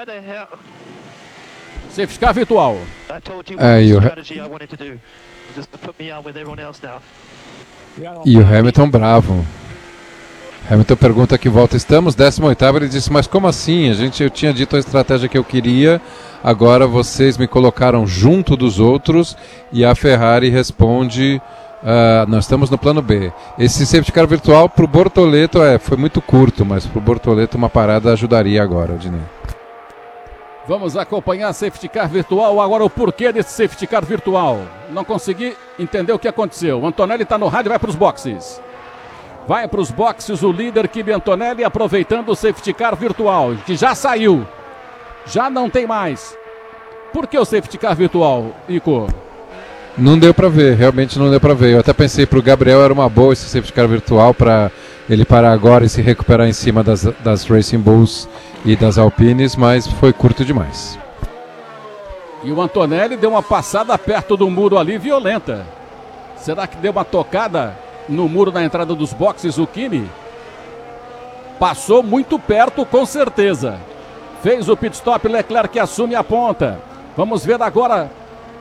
Safety car virtual. E o Hamilton bravo. Hamilton pergunta que volta estamos, 18º, ele disse, mas como assim? Eu tinha dito a estratégia que eu queria, agora vocês me colocaram junto dos outros, e a Ferrari responde, nós estamos no plano B. Esse safety car virtual pro Bortoleto foi muito curto, mas pro Bortoleto uma parada ajudaria agora, Odinei. Vamos acompanhar a safety car virtual. Agora o porquê desse safety car virtual. Não consegui entender o que aconteceu. O Antonelli está no rádio e vai para os boxes. Vai para os boxes o líder Kimi Antonelli, aproveitando o safety car virtual, que já saiu. Já não tem mais. Por que o safety car virtual, Ico? Não deu para ver, realmente não deu para ver. Eu até pensei para o Gabriel era uma boa esse safety car virtual para ele parar agora e se recuperar em cima das Racing Bulls e das Alpines, mas foi curto demais. E o Antonelli deu uma passada perto do muro ali, violenta. Será que deu uma tocada no muro na entrada dos boxes o Kimi? Passou muito perto, com certeza. Fez o pit stop, Leclerc que assume a ponta. Vamos ver agora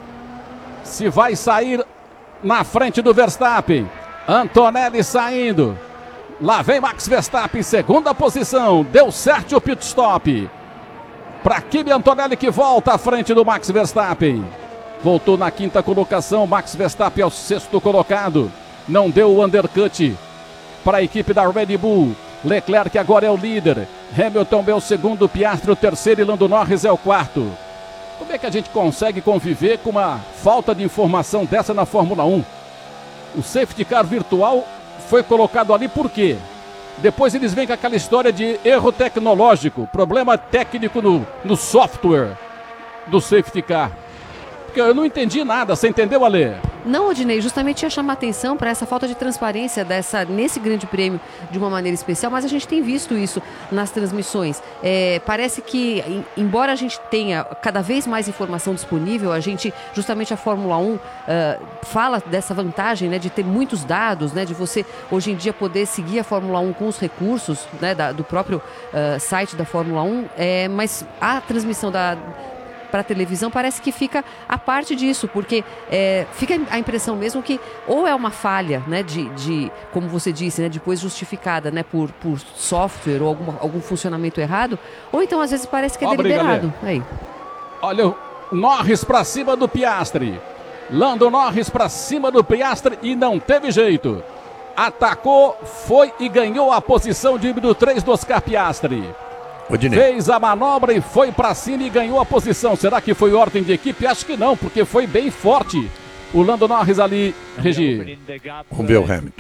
se vai sair na frente do Verstappen. Antonelli saindo. Lá vem Max Verstappen, segunda posição. Deu certo o pit stop. Para Kimi Antonelli que volta à frente do Max Verstappen. Voltou na 5ª colocação. Max Verstappen é o 6º colocado. Não deu o undercut para a equipe da Red Bull. Leclerc agora é o líder. Hamilton é o 2º, Piastri o 3º e Lando Norris é o 4º. Como é que a gente consegue conviver com uma falta de informação dessa na Fórmula 1? O safety car virtual foi colocado ali por quê? Depois eles vêm com aquela história de erro tecnológico, problema técnico no software do safety car. Porque eu não entendi nada, você entendeu, Ale? Não, Odinei, justamente ia chamar atenção para essa falta de transparência nesse grande prêmio de uma maneira especial, mas a gente tem visto isso nas transmissões. Parece que, embora a gente tenha cada vez mais informação disponível, justamente a Fórmula 1 fala dessa vantagem, né, de ter muitos dados, né, de você hoje em dia poder seguir a Fórmula 1 com os recursos, né, do próprio site da Fórmula 1, mas a transmissão para a televisão parece que fica a parte disso, porque fica a impressão mesmo que ou é uma falha, né, de como você disse, né, depois justificada, né, por software ou algum funcionamento errado, ou então às vezes parece que é deliberado. Aí. Olha, o Norris para cima do Piastri. Lando Norris para cima do Piastri e não teve jeito. Atacou, foi e ganhou a posição de número 3 do Oscar Piastri. Odinei. Fez a manobra e foi para cima e ganhou a posição. Será que foi ordem de equipe? Acho que não, porque foi bem forte o Lando Norris ali, Regi. Vamos ver o Hamilton.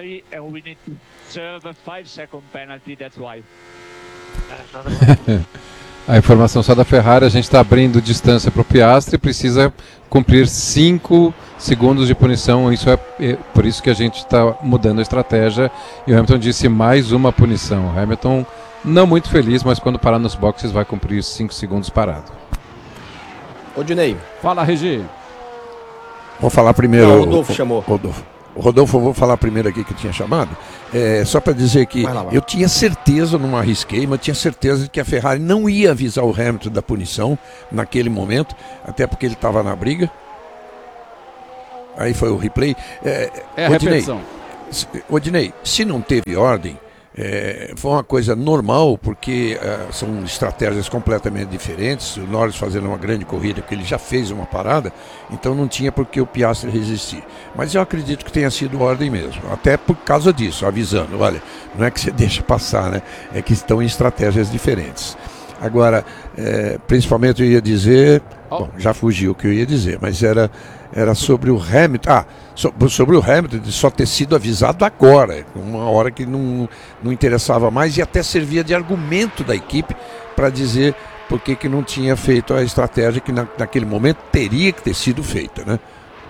A informação só da Ferrari, a gente está abrindo distância para o Piastri, precisa cumprir 5 segundos de punição, isso é por isso que a gente está mudando a estratégia, e o Hamilton disse mais uma punição. O Hamilton não muito feliz, mas quando parar nos boxes vai cumprir os 5 segundos parado. Odinei. Fala, Regi. Vou falar primeiro. Não, o Rodolfo chamou. Rodolfo, eu vou falar primeiro aqui que eu tinha chamado. Só para dizer que Vai lá. eu tinha certeza, não arrisquei, mas tinha certeza de que a Ferrari não ia avisar o Hamilton da punição naquele momento, até porque ele estava na briga. Aí foi o replay. A repetição. Odinei, se não teve ordem, foi uma coisa normal, porque são estratégias completamente diferentes. O Norris fazendo uma grande corrida, porque ele já fez uma parada, então não tinha por que o Piastri resistir. Mas eu acredito que tenha sido ordem mesmo, até por causa disso, avisando, olha, não é que você deixa passar, né? É que estão em estratégias diferentes. Agora, principalmente eu ia dizer, bom, já fugiu o que eu ia dizer, mas era sobre o Hamilton. Sobre o Hamilton de só ter sido avisado agora, uma hora que não interessava mais, e até servia de argumento da equipe para dizer por que não tinha feito a estratégia que naquele momento teria que ter sido feita, né?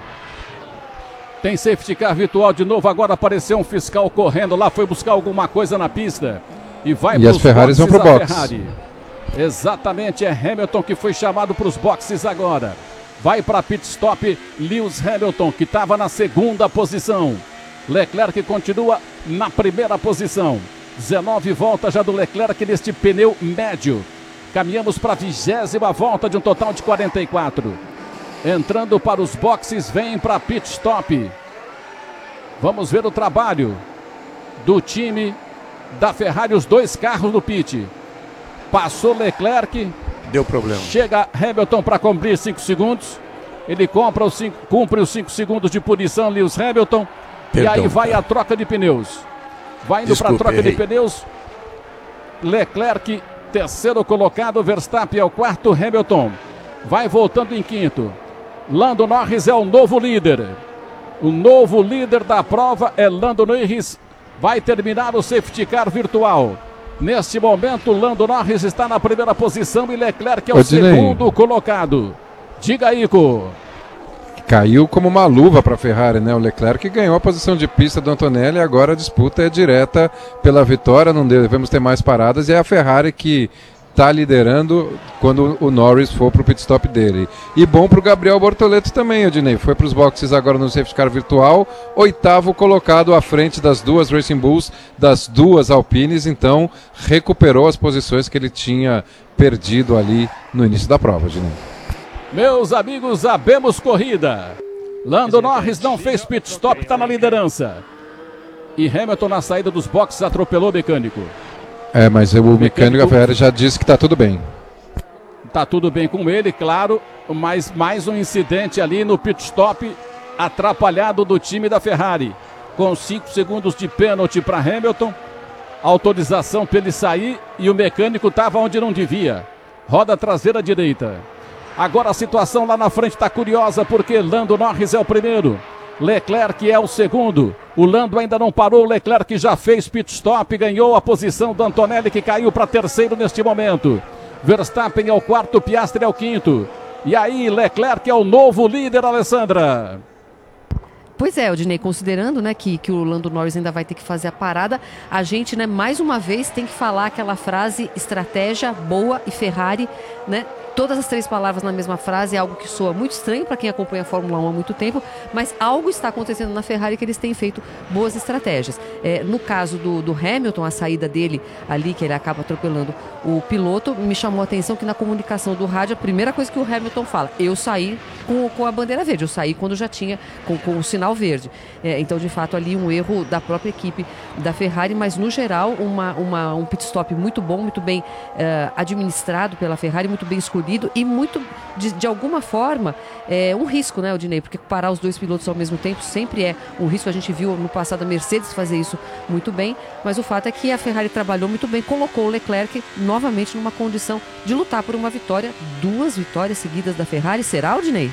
Tem safety car virtual de novo, agora apareceu um fiscal correndo lá, foi buscar alguma coisa na pista e vai e as Ferraris vão pro box. Ferrari. Exatamente, é Hamilton que foi chamado para os boxes agora. Vai para pit stop Lewis Hamilton, que estava na segunda posição. Leclerc continua na primeira posição. 19 voltas já do Leclerc neste pneu médio. Caminhamos para a 20ª volta de um total de 44. Entrando para os boxes, vem para pit stop. Vamos ver o trabalho do time da Ferrari, os dois carros no pit. Passou Leclerc. Deu problema. Chega Hamilton para cumprir 5 segundos. Ele cumpre os 5 segundos de punição, Lewis Hamilton. Perdão, e aí vai cara. a troca de pneus. Vai indo para a troca de pneus. Leclerc, terceiro colocado. Verstappen é o quarto. Hamilton vai voltando em quinto. Lando Norris é o novo líder. O novo líder da prova é Lando Norris. Vai terminar o safety car virtual. Neste momento, Lando Norris está na primeira posição e Leclerc é o segundo colocado. Diga aí, Ico. Caiu como uma luva para a Ferrari, né? O Leclerc ganhou a posição de pista do Antonelli e agora a disputa é direta pela vitória, não devemos ter mais paradas, e é a Ferrari que está liderando quando o Norris for para o pit stop dele. E bom para o Gabriel Bortoleto também, Odinei. Foi para os boxes agora no safety car virtual, 8º colocado à frente das duas Racing Bulls, das duas Alpines, então recuperou as posições que ele tinha perdido ali no início da prova, Odinei. Meus amigos, abemos corrida. Lando Norris não fez pit stop, está na liderança. E Hamilton na saída dos boxes atropelou o mecânico. Mas o mecânico da Ferrari já disse que está tudo bem. Está tudo bem com ele, claro, mas mais um incidente ali no pit stop atrapalhado do time da Ferrari. Com 5 segundos de pênalti para Hamilton, autorização para ele sair e o mecânico estava onde não devia. Roda traseira direita. Agora a situação lá na frente está curiosa porque Lando Norris é o primeiro. Leclerc é o segundo. O Lando ainda não parou. O Leclerc já fez pit stop. Ganhou a posição do Antonelli, que caiu para terceiro neste momento. Verstappen é o quarto. Piastri é o quinto. E aí Leclerc é o novo líder, Alessandra. Pois é, Odinei, considerando, né, que o Lando Norris ainda vai ter que fazer a parada, a gente, né, mais uma vez tem que falar aquela frase estratégia boa e Ferrari, né? Todas as 3 palavras na mesma frase é algo que soa muito estranho para quem acompanha a Fórmula 1 há muito tempo, mas algo está acontecendo na Ferrari que eles têm feito boas estratégias. No caso do Hamilton, a saída dele ali, que ele acaba atropelando o piloto, me chamou a atenção que na comunicação do rádio, a primeira coisa que o Hamilton fala, eu saí com a bandeira verde, eu saí quando já tinha com o sinal verde. Então, de fato, ali um erro da própria equipe da Ferrari, mas no geral um pit stop muito bom, muito bem administrado pela Ferrari, muito bem escolhido e muito, de alguma forma, um risco, né, Odinei? Porque parar os 2 pilotos ao mesmo tempo sempre é um risco. A gente viu no passado a Mercedes fazer isso muito bem, mas o fato é que a Ferrari trabalhou muito bem, colocou o Leclerc novamente numa condição de lutar por uma vitória, 2 vitórias seguidas da Ferrari. Será, Odinei?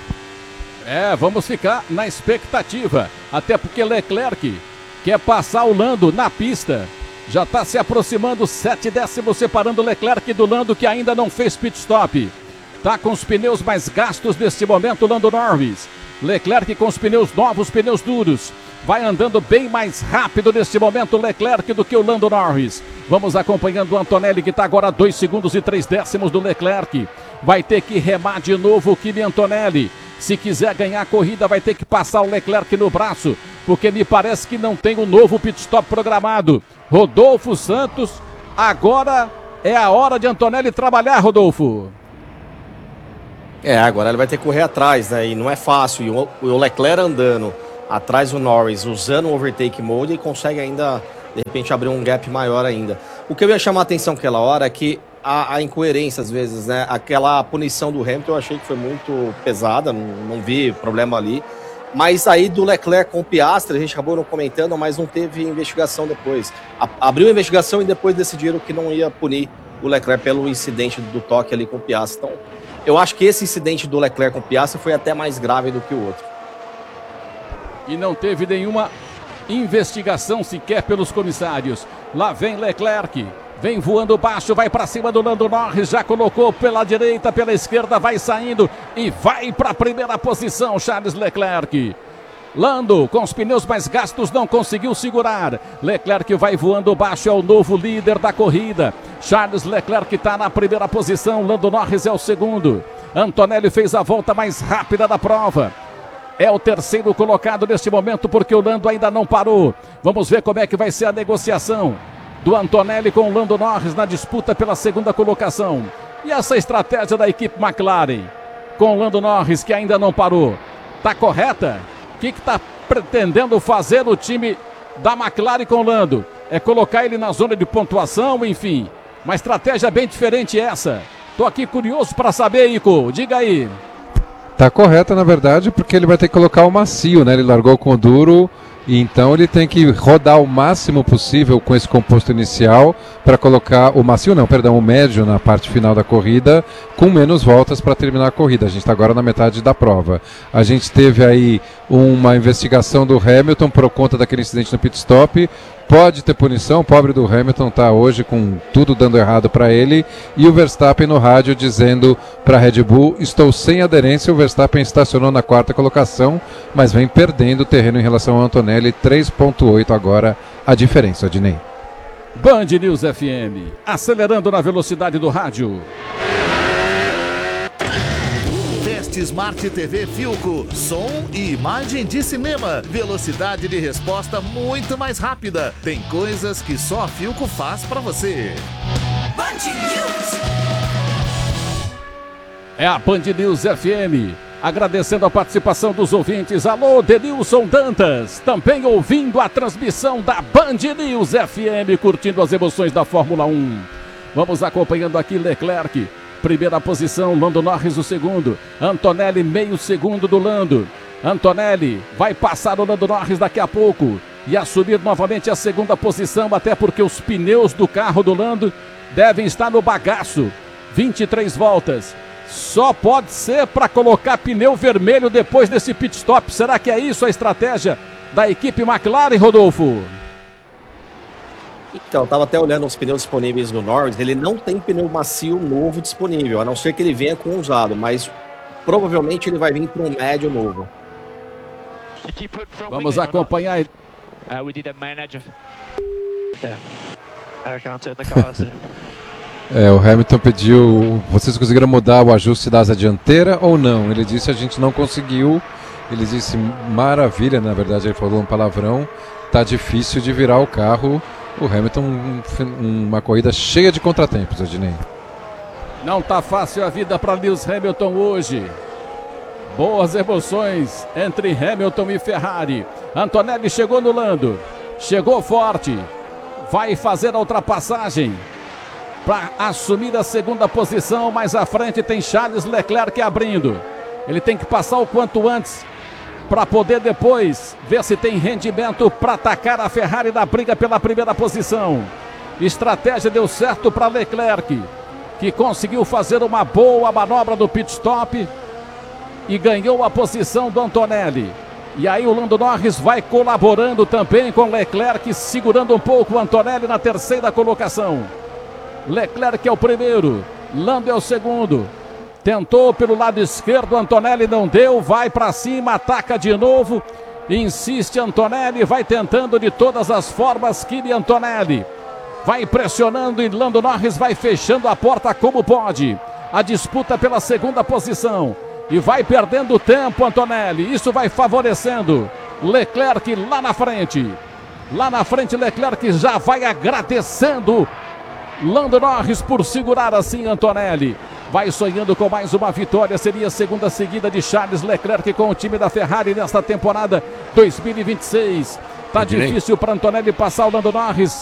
Vamos ficar na expectativa, até porque Leclerc quer passar o Lando na pista. Já está se aproximando, 7 décimos separando Leclerc do Lando, que ainda não fez pit stop. Está com os pneus mais gastos neste momento, Lando Norris. Leclerc com os pneus novos, pneus duros. vai andando bem mais rápido neste momento o Leclerc do que o Lando Norris. Vamos acompanhando o Antonelli, que está agora a 2 segundos e 3 décimos do Leclerc. Vai ter que remar de novo o Kimi Antonelli. Se quiser ganhar a corrida, vai ter que passar o Leclerc no braço, porque me parece que não tem um novo pit stop programado. Rodolfo Santos, agora é a hora de Antonelli trabalhar, Rodolfo. Agora ele vai ter que correr atrás, né? E não é fácil. E o Leclerc andando atrás do Norris, usando o overtake mode, e consegue ainda, de repente, abrir um gap maior ainda. O que eu ia chamar a atenção aquela hora é que a incoerência, às vezes, né? Aquela punição do Hamilton eu achei que foi muito pesada, não vi problema ali. Mas aí do Leclerc com o Piastri, a gente acabou não comentando, mas não teve investigação depois. Abriu a investigação e depois decidiram que não ia punir o Leclerc pelo incidente do toque ali com o Piastri. Então, eu acho que esse incidente do Leclerc com o Piastri foi até mais grave do que o outro. E não teve nenhuma investigação sequer pelos comissários. Lá vem Leclerc, vem voando baixo, vai para cima do Lando Norris, já colocou pela direita, pela esquerda, vai saindo e vai para a primeira posição, Charles Leclerc. Lando, com os pneus mais gastos, não conseguiu segurar. Leclerc vai voando baixo, é o novo líder da corrida. Charles Leclerc está na primeira posição, Lando Norris é o segundo. Antonelli fez a volta mais rápida da prova. É o terceiro colocado neste momento, porque o Lando ainda não parou. Vamos ver como é que vai ser a negociação do Antonelli com o Lando Norris na disputa pela segunda colocação. E essa estratégia da equipe McLaren com o Lando Norris, que ainda não parou, tá correta? O que está pretendendo fazer o time da McLaren com o Lando? É colocar ele na zona de pontuação, enfim. Uma estratégia bem diferente essa. Tô aqui curioso para saber, Ico. Diga aí. Tá correta, na verdade, porque ele vai ter que colocar o macio, né? Ele largou com o duro, e então ele tem que rodar o máximo possível com esse composto inicial para colocar o macio, não, perdão, o médio na parte final da corrida, com menos voltas para terminar a corrida. A gente está agora na metade da prova. A gente teve aí uma investigação do Hamilton por conta daquele incidente no pit stop. Pode ter punição, o pobre do Hamilton está hoje com tudo dando errado para ele. E o Verstappen no rádio dizendo para a Red Bull: estou sem aderência. O Verstappen estacionou na quarta colocação, mas vem perdendo terreno em relação ao Antonelli. 3,8 agora a diferença, Adnei. Band News FM, acelerando na velocidade do rádio. Smart TV Filco, som e imagem de cinema, velocidade de resposta muito mais rápida. Tem coisas que só a Filco faz pra você. Band News. É a Band News FM, agradecendo a participação dos ouvintes. Alô, Denilson Dantas, também ouvindo a transmissão da Band News FM, curtindo as emoções da Fórmula 1. Vamos acompanhando aqui Leclerc. Primeira posição, Lando Norris o segundo. Antonelli meio segundo do Lando. Antonelli vai passar o Lando Norris daqui a pouco e assumir novamente a segunda posição, até porque os pneus do carro do Lando devem estar no bagaço. 23 voltas. Só pode ser para colocar pneu vermelho depois desse pit stop. Será que é isso a estratégia da equipe McLaren, Rodolfo? Então, estava até olhando os pneus disponíveis do Norris, ele não tem pneu macio novo disponível, a não ser que ele venha com usado, mas provavelmente ele vai vir para um médio novo. Vamos acompanhar. O Hamilton pediu: vocês conseguiram mudar o ajuste da asa dianteira ou não? Ele disse: a gente não conseguiu. Ele disse: maravilha, na verdade ele falou um palavrão, tá difícil de virar o carro. O Hamilton, uma corrida cheia de contratempos, Adnei. Não tá fácil a vida para Lewis Hamilton hoje. Boas emoções entre Hamilton e Ferrari. Antonelli chegou no Lando, chegou forte, vai fazer a ultrapassagem para assumir a segunda posição. Mais à frente tem Charles Leclerc abrindo. Ele tem que passar o quanto antes para poder depois ver se tem rendimento para atacar a Ferrari na briga pela primeira posição. Estratégia deu certo para Leclerc, que conseguiu fazer uma boa manobra do pit stop e ganhou a posição do Antonelli. E aí o Lando Norris vai colaborando também com Leclerc, segurando um pouco o Antonelli na terceira colocação. Leclerc é o primeiro, Lando é o segundo. Tentou pelo lado esquerdo, Antonelli não deu, vai para cima, ataca de novo Insiste Antonelli, vai tentando de todas as formas. Kimi Antonelli vai pressionando e Lando Norris vai fechando a porta como pode. A disputa pela segunda posição. E vai perdendo tempo Antonelli. Isso vai favorecendo Leclerc lá na frente. Lá na frente Leclerc já vai agradecendo Lando Norris por segurar assim Antonelli. Vai sonhando com mais uma vitória. Seria a segunda seguida de Charles Leclerc com o time da Ferrari nesta temporada 2026. Tá difícil para Antonelli passar o Lando Norris.